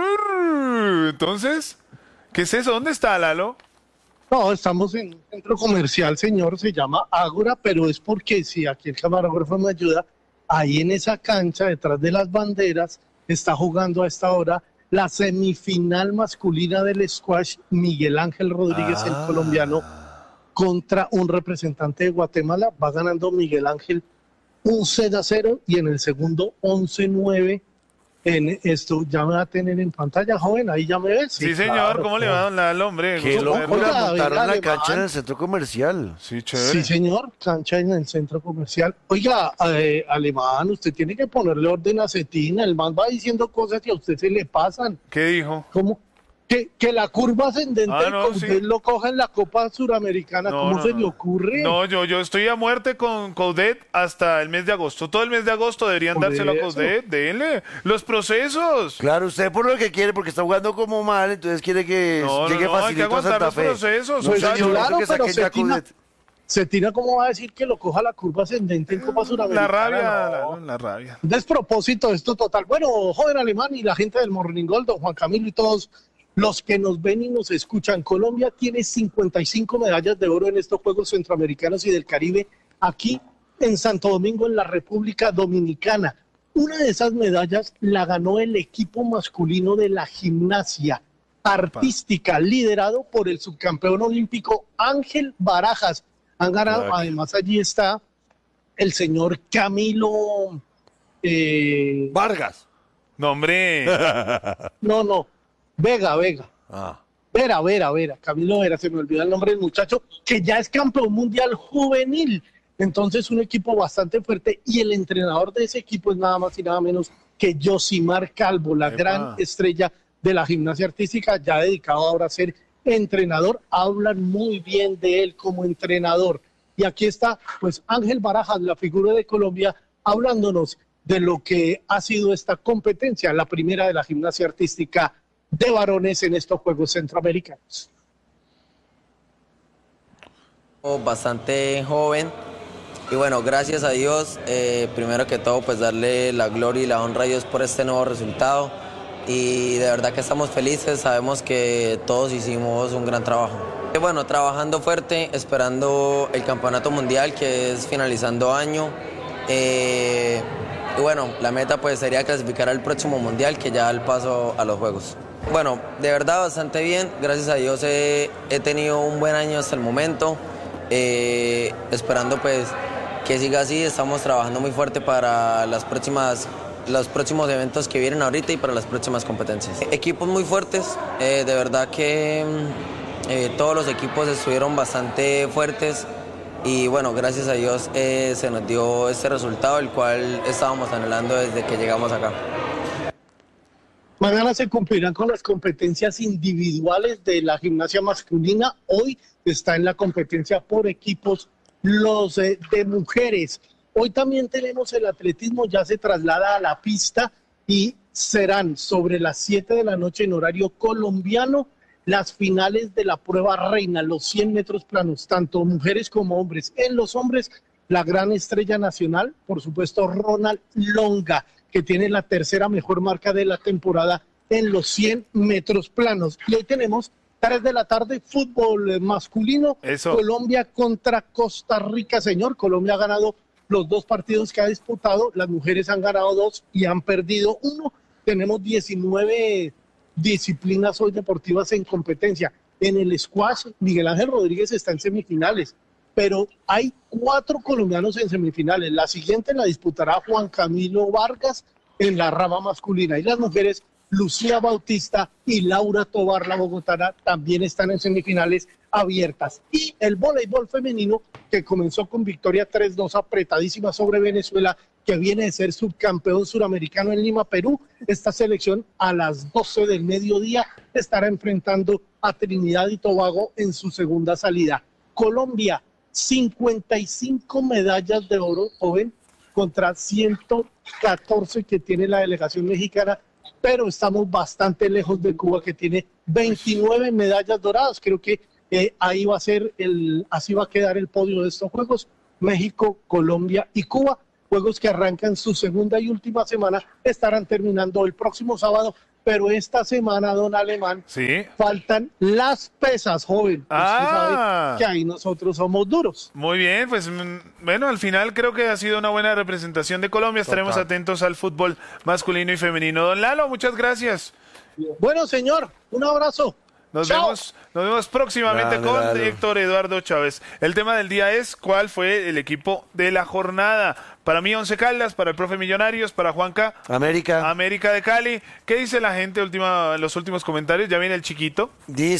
señor. Entonces, ¿qué es eso? ¿Dónde está, Lalo? No, estamos en un centro comercial, señor. Se llama Ágora, pero es porque, si aquí el camarógrafo me ayuda, ahí en esa cancha, detrás de las banderas, está jugando a esta hora la semifinal masculina del squash, Miguel Ángel Rodríguez, el colombiano, contra un representante de Guatemala. Va ganando Miguel Ángel 11-0 y en el segundo 11-9. En esto ya me va a tener en pantalla, joven, ahí ya me ves. Sí, señor, claro, ¿cómo le va a dar al hombre? Que lo montaron la cancha en el centro comercial. Sí, chévere. Sí, señor, cancha en el centro comercial. Oiga, Alemán, usted tiene que ponerle orden a Cetina, el man va diciendo cosas que a usted se le pasan. ¿Qué dijo? ¿Cómo? Que la curva ascendente usted lo coja en la Copa Suramericana, ¿cómo se le ocurre? No, yo estoy a muerte con Coudet hasta el mes de agosto. Todo el mes de agosto deberían dárselo a Coudet. Denle los procesos. Claro, usted por lo que quiere, porque está jugando como mal, entonces quiere que llegue facilito a Santa Fe. Los procesos. Pues claro, pero Cetina, ¿cómo va a decir que lo coja la curva ascendente en Copa Suramericana? La rabia. Despropósito esto total. Bueno, joven Alemán y la gente del Morning Gold, don Juan Camilo y todos los que nos ven y nos escuchan. Colombia tiene 55 medallas de oro en estos Juegos Centroamericanos y del Caribe, aquí en Santo Domingo, en la República Dominicana. Una de esas medallas la ganó el equipo masculino de la gimnasia artística, liderado por el subcampeón olímpico Ángel Barajas. Han ganado, además allí está el señor Camilo Vargas. No, hombre. No. Vega. Vera. Camilo Vera, se me olvidó el nombre del muchacho, que ya es campeón mundial juvenil. Entonces, un equipo bastante fuerte. Y el entrenador de ese equipo es nada más y nada menos que Yosimar Calvo, la gran estrella de la gimnasia artística, ya dedicado ahora a ser entrenador. Hablan muy bien de él como entrenador. Y aquí está, pues, Ángel Barajas, la figura de Colombia, hablándonos de lo que ha sido esta competencia, la primera de la gimnasia artística de varones en estos Juegos Centroamericanos. Bastante joven y bueno, gracias a Dios, primero que todo pues darle la gloria y la honra a Dios por este nuevo resultado y de verdad que estamos felices, sabemos que todos hicimos un gran trabajo. Y bueno, trabajando fuerte, esperando el campeonato mundial que es finalizando año. Y bueno, la meta pues sería clasificar al próximo mundial, que ya al paso a los Juegos. Bueno, de verdad bastante bien, gracias a Dios he tenido un buen año hasta el momento, esperando pues que siga así, estamos trabajando muy fuerte para los próximos eventos que vienen ahorita y para las próximas competencias. Equipos muy fuertes, de verdad que todos los equipos estuvieron bastante fuertes y bueno, gracias a Dios se nos dio este resultado, el cual estábamos anhelando desde que llegamos acá. Mañana se cumplirán con las competencias individuales de la gimnasia masculina. Hoy está en la competencia por equipos los de mujeres. Hoy también tenemos el atletismo, ya se traslada a la pista y serán sobre las 7 de la noche en horario colombiano las finales de la prueba reina, los 100 metros planos, tanto mujeres como hombres. En los hombres, la gran estrella nacional, por supuesto, Ronald Longa, que tiene la tercera mejor marca de la temporada en los 100 metros planos. Y hoy tenemos 3 de la tarde, fútbol masculino. Eso. Colombia contra Costa Rica, señor. Colombia ha ganado los 2 partidos que ha disputado. Las mujeres han ganado 2 y han perdido 1. Tenemos 19 disciplinas hoy deportivas en competencia. En el squash, Miguel Ángel Rodríguez está en semifinales, pero hay 4 colombianos en semifinales. La siguiente la disputará Juan Camilo Vargas en la rama masculina. Y las mujeres, Lucía Bautista y Laura Tobar, la bogotana, también están en semifinales abiertas. Y el voleibol femenino, que comenzó con victoria 3-2 apretadísima sobre Venezuela, que viene de ser subcampeón suramericano en Lima, Perú. Esta selección a las 12 del mediodía estará enfrentando a Trinidad y Tobago en su segunda salida. Colombia, 55 medallas de oro, joven, contra 114 que tiene la delegación mexicana, pero estamos bastante lejos de Cuba, que tiene 29 medallas doradas. Creo que ahí va a ser así va a quedar el podio de estos Juegos: México, Colombia y Cuba. Juegos que arrancan su segunda y última semana, estarán terminando el próximo sábado, pero esta semana, don Alemán, faltan las pesas, joven. Usted sabe que ahí nosotros somos duros. Muy bien, pues bueno, al final creo que ha sido una buena representación de Colombia. Estaremos atentos al fútbol masculino y femenino. Don Lalo, muchas gracias. Bueno, señor, un abrazo. Nos vemos próximamente con Héctor Eduardo Chávez. El tema del día es ¿cuál fue el equipo de la jornada? Para mí, Once Caldas, para el profe Millonarios, para Juanca, América de Cali. ¿Qué dice la gente en los últimos comentarios? Ya viene el chiquito.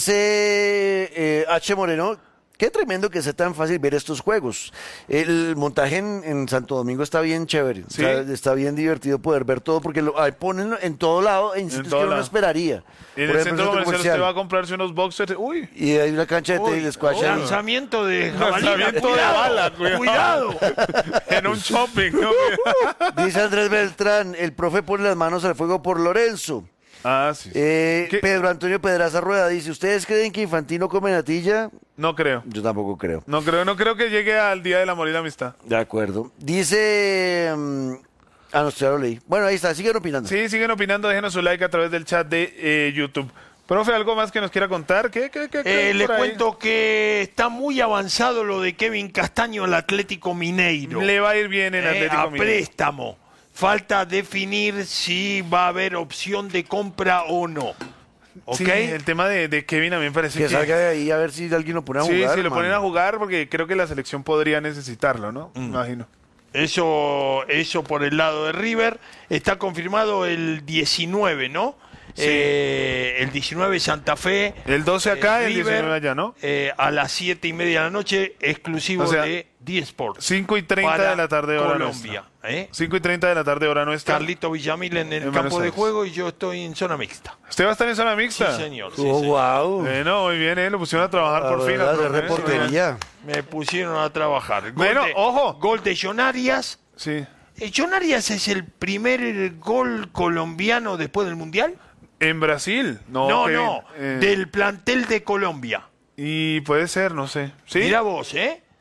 Dice H. Moreno, qué tremendo que sea tan fácil ver estos juegos. El montaje en Santo Domingo está bien chévere. ¿Sí? O sea, está bien divertido poder ver todo porque ahí ponen en todo lado, en sitios que uno no esperaría. En el centro comercial usted va a comprarse unos boxers. Uy. Y hay una cancha de tenis de squash. Lanzamiento de jabalina. Lanzamiento de bala. Cuidado. En un shopping. ¿No? Dice Andrés Beltrán, el profe pone las manos al fuego por Lorenzo. Ah, sí. Pedro Antonio Pedraza Rueda dice, ¿ustedes creen que Infantino come natilla? No creo. Yo tampoco creo. No creo que llegue al Día del Amor y la Amistad. De acuerdo. Dice... no, ya lo leí. Bueno, ahí está, siguen opinando. Sí, siguen opinando, déjenos su like a través del chat de YouTube. Profe, ¿algo más que nos quiera contar? ¿Qué le cuento que está muy avanzado lo de Kevin Castaño al Atlético Mineiro. Le va a ir bien el Atlético Mineiro. A préstamo. Falta definir si va a haber opción de compra o no. ¿Okay? Sí, el tema de Kevin a mí me parece que salga de ahí a ver si alguien lo pone a jugar. Sí, si lo ponen a jugar, porque creo que la selección podría necesitarlo, ¿no? Imagino. Eso por el lado de River. Está confirmado el 19, ¿no? Sí. El 19 Santa Fe. El 12 acá, River, el 19 allá, ¿no? A las 7:30 de la noche, exclusivo de D-Sports. 5:30 de la tarde hora Colombia. 5:30 de la tarde hora nuestra. Carlito Villamil en el campo de juego y yo estoy en zona mixta. ¿Usted va a estar en zona mixta? Sí, señor. Wow. Bueno, muy bien, lo pusieron a trabajar por fin. De reportería. Me pusieron a trabajar. Ojo. Gol de John Arias. Sí. ¿John Arias es el primer gol colombiano después del Mundial? ¿En Brasil? No, del plantel de Colombia. Y puede ser, no sé. ¿Sí? Mira vos,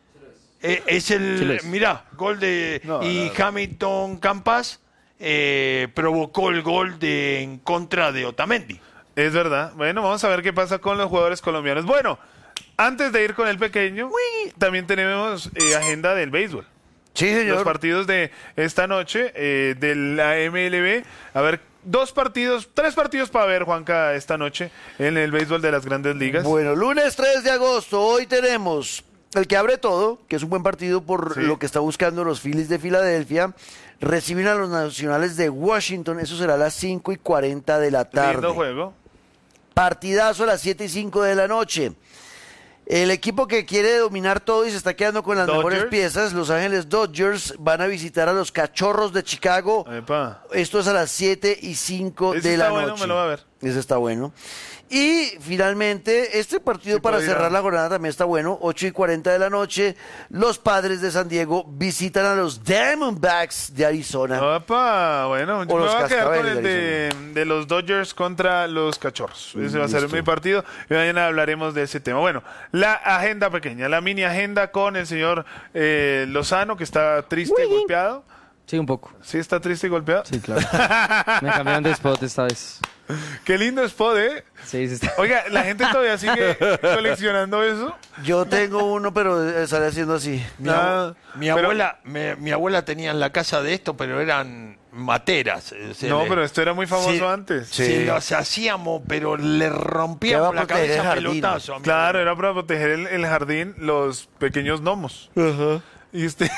es el, mirá, gol de... Hamilton Campas provocó el gol en contra de Otamendi. Es verdad. Bueno, vamos a ver qué pasa con los jugadores colombianos. Bueno, antes de ir con el pequeño, también tenemos agenda del béisbol. Sí, señor. Los partidos de esta noche de la MLB. A ver, 3 partidos para ver, Juanca, esta noche en el béisbol de las Grandes Ligas. Bueno, lunes 3 de agosto, hoy tenemos el que abre todo, que es un buen partido por lo que está buscando los Phillies de Filadelfia. Reciben a los Nacionales de Washington, eso será a las 5:40 de la tarde. Lindo juego. Partidazo a las 7:05 de la noche. El equipo que quiere dominar todo y se está quedando con las mejores piezas, Los Ángeles Dodgers, van a visitar a los Cachorros de Chicago. Epa. Esto es a las 7:05 de la noche. Bueno, me lo va a ver. Ese está bueno. Y finalmente, este partido para cerrar la jornada también está bueno. 8:40 de la noche, los Padres de San Diego visitan a los Diamondbacks de Arizona. Opa, bueno, yo me voy a quedar con el de los Dodgers contra los Cachorros. Ese va a ser mi partido y mañana hablaremos de ese tema. Bueno, la agenda pequeña, la mini agenda con el señor Lozano, que está triste y golpeado. Sí, un poco. ¿Sí está triste y golpeado? Sí, claro. Me cambiaron de spot esta vez. Qué lindo spot, ¿eh? Sí, sí está. Oiga, ¿la gente todavía sigue coleccionando eso? Yo tengo uno, pero sale haciendo así. Mi abuela tenía en la casa de esto, pero eran materas. No, pero esto era muy famoso antes. Sí, los hacíamos, pero le rompíamos la cabeza a pelotazo. Amigo. Claro, era para proteger el jardín, los pequeños gnomos. Y usted...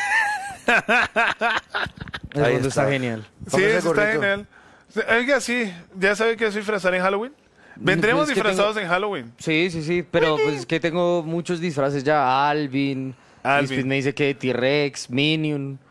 El fondo está genial. Sí, eso está genial. Oiga, sí, ¿ya sabe que es disfrazar en Halloween? Vendremos Pues disfrazados en Halloween. Sí, pero pues es que tengo muchos disfraces ya. Alvin. Después me dice que T-Rex, Minion.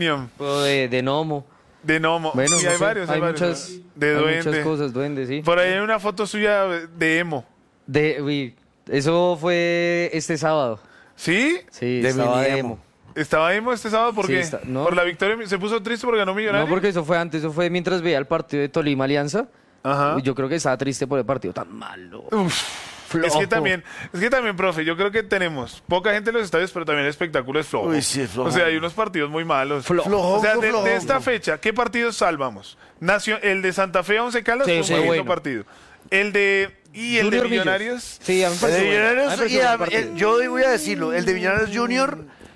De Gnomo. De Gnomo. Bueno, sí, no hay sé, varios. hay muchas, de hay duende. muchas cosas, duende, sí. Por ahí hay una foto suya de emo. Uy, eso fue este sábado. ¿Sí? Sí, estaba de emo. ¿Estaba emo este sábado? ¿Por qué? No. ¿Por la victoria? ¿Se puso triste porque ganó Millonarios? No, porque eso fue antes, eso fue mientras veía el partido de Tolima Alianza. Ajá. Yo creo que estaba triste por el partido tan malo. Es que también, profe, yo creo que tenemos poca gente en los estadios, pero también el espectáculo es flojo. Uy, sí, es flojo. O sea, hay unos partidos muy malos. Flojo, o sea, de flojo. esta fecha, ¿qué partidos salvamos? El de Santa Fe a Once Caldas fue un muy bonito partido. El de Millonarios. Sí, a mí me pareció yo voy a decirlo, el de Millonarios Junior,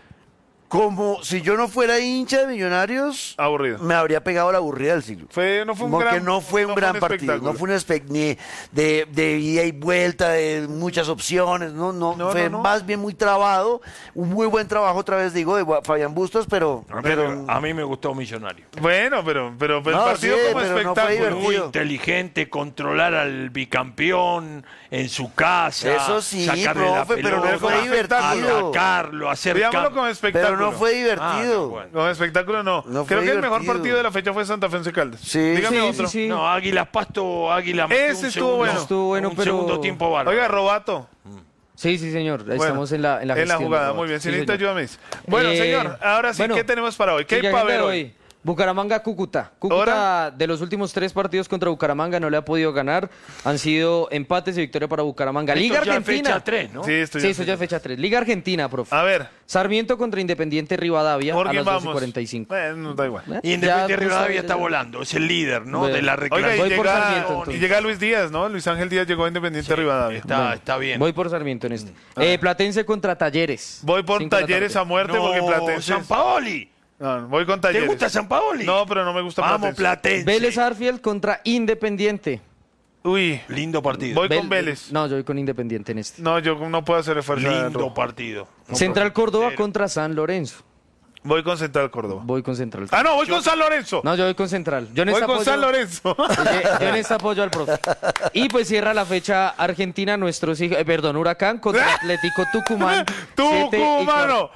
como si yo no fuera hincha de Millonarios, aburrido. Me habría pegado la aburrida del siglo. No fue un gran partido, no fue un ni de ida y vuelta, de muchas opciones, fue más bien muy trabado, un muy buen trabajo otra vez digo de Fabián Bustos, pero a mí me gustó Millonario. Bueno, pero el partido como espectáculo, muy inteligente, controlar al bicampeón en su casa, eso sí, sacarle profe, la pelota, pero no fue divertido, atacarlo, hacer veámoslo como espectáculo. Pero no fue divertido. Bueno. Como espectáculo no. Creo que el mejor partido de la fecha fue Santa Fe Once Caldas. Sí, dígame otro. Sí. No, Águilas Pasto, Águila. Ese estuvo bueno. Un segundo tiempo bárbaro. Oiga, Robato. Sí, señor. Estamos en la jugada. Muy bien. Si necesita ayuda, me dice. Bueno, señor, ahora sí, ¿qué tenemos para hoy? ¿Qué hay para ver hoy? Bucaramanga, Cúcuta. Cúcuta, de los últimos 3 partidos contra Bucaramanga, no le ha podido ganar. Han sido empates y victoria para Bucaramanga. Liga Argentina. Fecha 3, ¿no? Sí, eso ya es fecha 3. Liga Argentina, profe. A ver. Sarmiento contra Independiente Rivadavia a las 12:45. No da igual. Y Independiente Rivadavia está volando. Es el líder, ¿no? De la reclamación. Oiga, y llega Luis Díaz, ¿no? Luis Ángel Díaz llegó a Independiente Rivadavia. Está bien. Voy por Sarmiento en este. Platense contra Talleres. Voy por Talleres a muerte porque Platense. San Paoli. No, voy con Talleres. ¿Te gusta San Paoli? No, pero no me gusta Vamos, Platense. Vélez Arfield contra Independiente. Uy. Lindo partido. Voy con Vélez. No, yo voy con Independiente en este. No, yo no puedo hacer esfuerzo. Lindo partido. Central Córdoba contra San Lorenzo. Voy con Central Córdoba. Voy con Central. Ah, no, voy con San Lorenzo. No, yo voy con Central. Voy con San Lorenzo. Yo en esta apoyo al profe. Y pues cierra la fecha Argentina, Huracán contra Atlético Tucumán. Tucumano.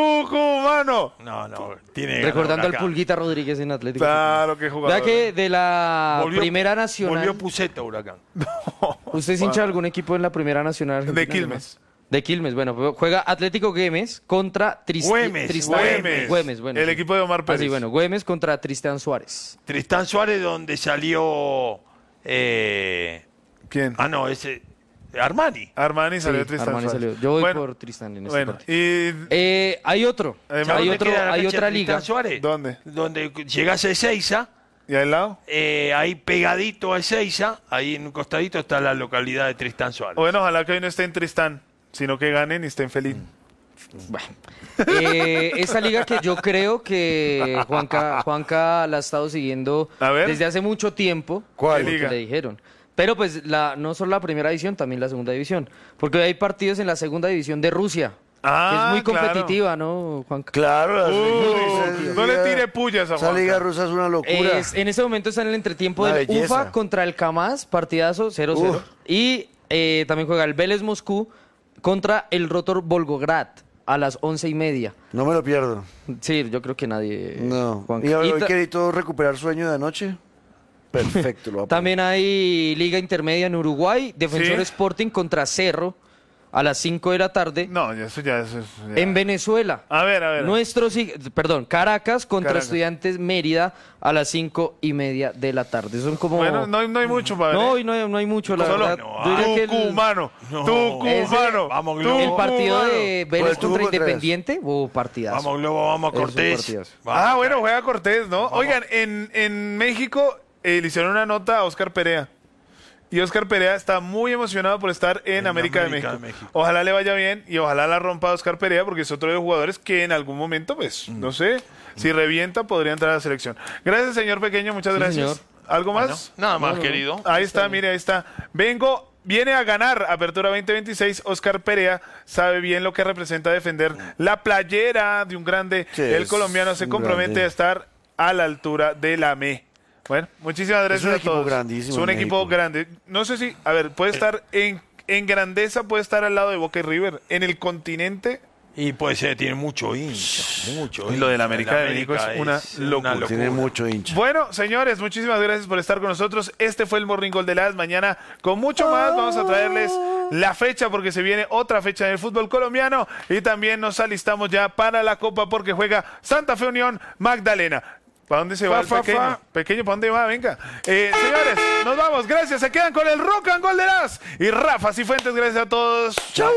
No, tiene. Recordando al Pulguita Rodríguez en Atlético. Claro, que jugador. Ya que de la Primera Nacional. Volvió Puseta, Huracán. ¿Usted es hincha de algún equipo en la Primera Nacional Argentina? De Quilmes. De Quilmes, bueno, juega Atlético Güemes contra Güemes, bueno. El equipo de Omar Pérez. Sí, bueno, Güemes contra Tristán Suárez. Tristán Suárez, donde salió... ¿Quién? Ah, no, ese... Armani. Armani salió Tristán Suárez. Yo voy por Tristán en este partido. Y... hay otra liga. Suárez? ¿Dónde? Donde llegas a Ezeiza. ¿Y al lado? Ahí pegadito a Ezeiza, ahí en un costadito está la localidad de Tristán Suárez. Bueno, ojalá que hoy no estén Tristán, sino que ganen y estén felices. Bueno. Esa liga que yo creo que Juanca la ha estado siguiendo desde hace mucho tiempo. ¿Cuál liga? Le dijeron. Pero pues no solo la primera división, también la segunda división. Porque hoy hay partidos en la segunda división de Rusia. Que es muy competitiva, ¿no, Juanca? Claro. No le tire pullas a Juanca. Esa liga rusa es una locura. En este momento está en el entretiempo del UFA contra el Kamaz, partidazo 0-0. Y también juega el Vélez Moscú contra el Rotor Volgograd a las 11:30. No me lo pierdo. Sí, yo creo que nadie. No. Juanca. ¿Y hoy querido recuperar sueño de anoche? Perfecto. También hay Liga Intermedia en Uruguay, Defensor Sporting contra Cerro a las 5 de la tarde. No, eso ya. En Venezuela. A ver. Caracas contra Estudiantes Mérida a las 5:30 de la tarde. Son como... Bueno, no hay mucho para ver. No, hoy no hay mucho, la verdad. Tucumano. El partido de Vélez contra Independiente, partidazo. Vamos, Globo, vamos a Cortés. Bueno, juega Cortés, ¿no? Vamos. Oigan, en México le hicieron una nota a Oscar Perea. Y Oscar Perea está muy emocionado por estar en América de México. Ojalá le vaya bien y ojalá la rompa a Oscar Perea, porque es otro de los jugadores que en algún momento, pues, no sé, si revienta, podría entrar a la selección. Gracias, señor Pequeño, muchas gracias. Señor. ¿Algo más? Bueno, nada más, querido. Ahí está, mire, ahí está. Viene a ganar Apertura 2026. Oscar Perea sabe bien lo que representa defender la playera de un grande. El colombiano se compromete a estar a la altura de la ME. Bueno, muchísimas gracias a todos. Grandísimo, es un equipo grande. No sé si, a ver, puede estar en grandeza, puede estar al lado de Boca y River. En el continente. Y puede ser, tiene mucho hincha. Y lo de la América de México es una locura. Tiene mucho hincha. Bueno, señores, muchísimas gracias por estar con nosotros. Este fue el Morning Gol de las. Mañana, con mucho más, vamos a traerles la fecha, porque se viene otra fecha en el fútbol colombiano. Y también nos alistamos ya para la Copa, porque juega Santa Fe Unión Magdalena. ¿Para dónde se va el pequeño? Pequeño, ¿para dónde va? Venga. Señores, nos vamos. Gracias. Se quedan con el Rock and Gol de las. Y Rafa Cifuentes, gracias a todos. ¡Chau!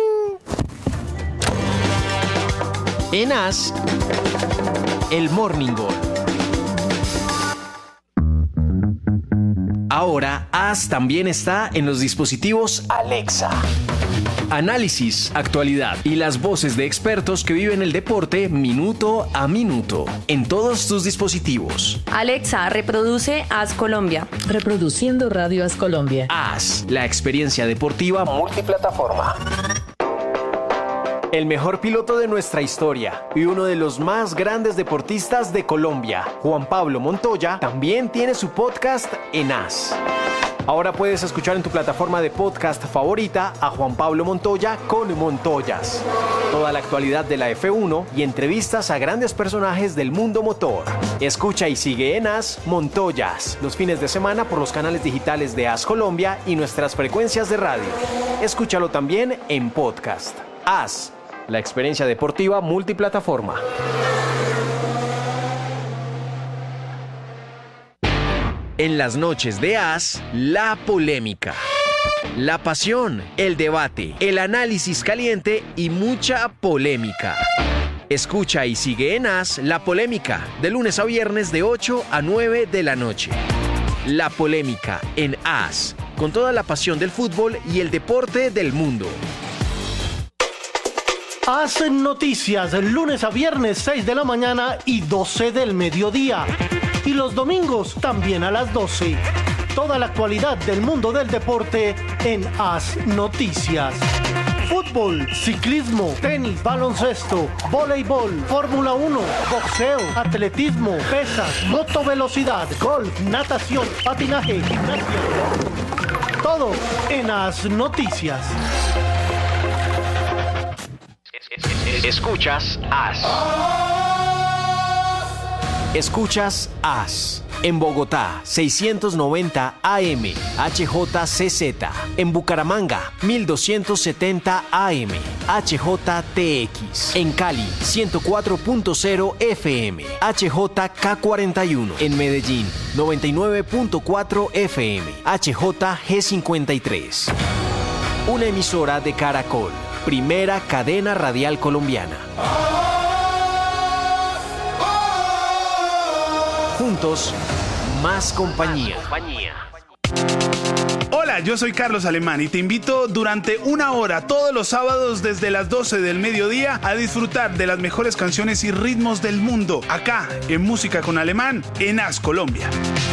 En AS, el Morning Gol. Ahora, AS también está en los dispositivos Alexa. Análisis, actualidad y las voces de expertos que viven el deporte minuto a minuto en todos tus dispositivos. Alexa, reproduce AS Colombia. Reproduciendo Radio AS Colombia. AS, la experiencia deportiva multiplataforma. El mejor piloto de nuestra historia y uno de los más grandes deportistas de Colombia, Juan Pablo Montoya, también tiene su podcast en AS. Ahora puedes escuchar en tu plataforma de podcast favorita a Juan Pablo Montoya con Montoyas. Toda la actualidad de la F1 y entrevistas a grandes personajes del mundo motor. Escucha y sigue en AS Montoyas los fines de semana por los canales digitales de AS Colombia y nuestras frecuencias de radio. Escúchalo también en podcast. AS, la experiencia deportiva multiplataforma. En las noches de AS, la polémica, la pasión, el debate, el análisis caliente y mucha polémica. Escucha y sigue en AS La Polémica, de lunes a viernes de 8 a 9 de la noche. La Polémica en AS, con toda la pasión del fútbol y el deporte del mundo. Hacen noticias lunes a viernes 6 de la mañana y 12 del mediodía. Y los domingos también a las 12. Toda la actualidad del mundo del deporte en AS Noticias. Fútbol, ciclismo, tenis, baloncesto, voleibol, Fórmula 1, boxeo, atletismo, pesas, motovelocidad, golf, natación, patinaje, gimnasia. Todo en AS Noticias. Escuchas AS. Escuchas AS. En Bogotá, 690 AM, HJCZ. En Bucaramanga, 1270 AM, HJTX. En Cali, 104.0 FM, HJK41. En Medellín, 99.4 FM, HJG53. Una emisora de Caracol, primera cadena radial colombiana. Juntos, más compañía. Hola, yo soy Carlos Alemán y te invito durante una hora todos los sábados desde las 12 del mediodía a disfrutar de las mejores canciones y ritmos del mundo, acá en Música con Alemán, en AS Colombia.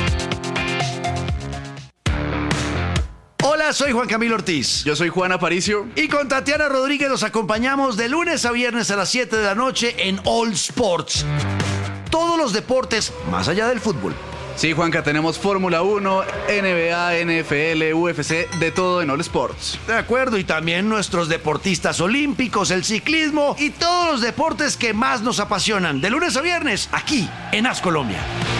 Hola, soy Juan Camilo Ortiz. Yo soy Juan Aparicio. Y con Tatiana Rodríguez nos acompañamos de lunes a viernes a las 7 de la noche en All Sports. Todos los deportes más allá del fútbol. Sí, Juanca, tenemos Fórmula 1, NBA, NFL, UFC, de todo en All Sports. De acuerdo, y también nuestros deportistas olímpicos, el ciclismo y todos los deportes que más nos apasionan. De lunes a viernes, aquí en AS Colombia.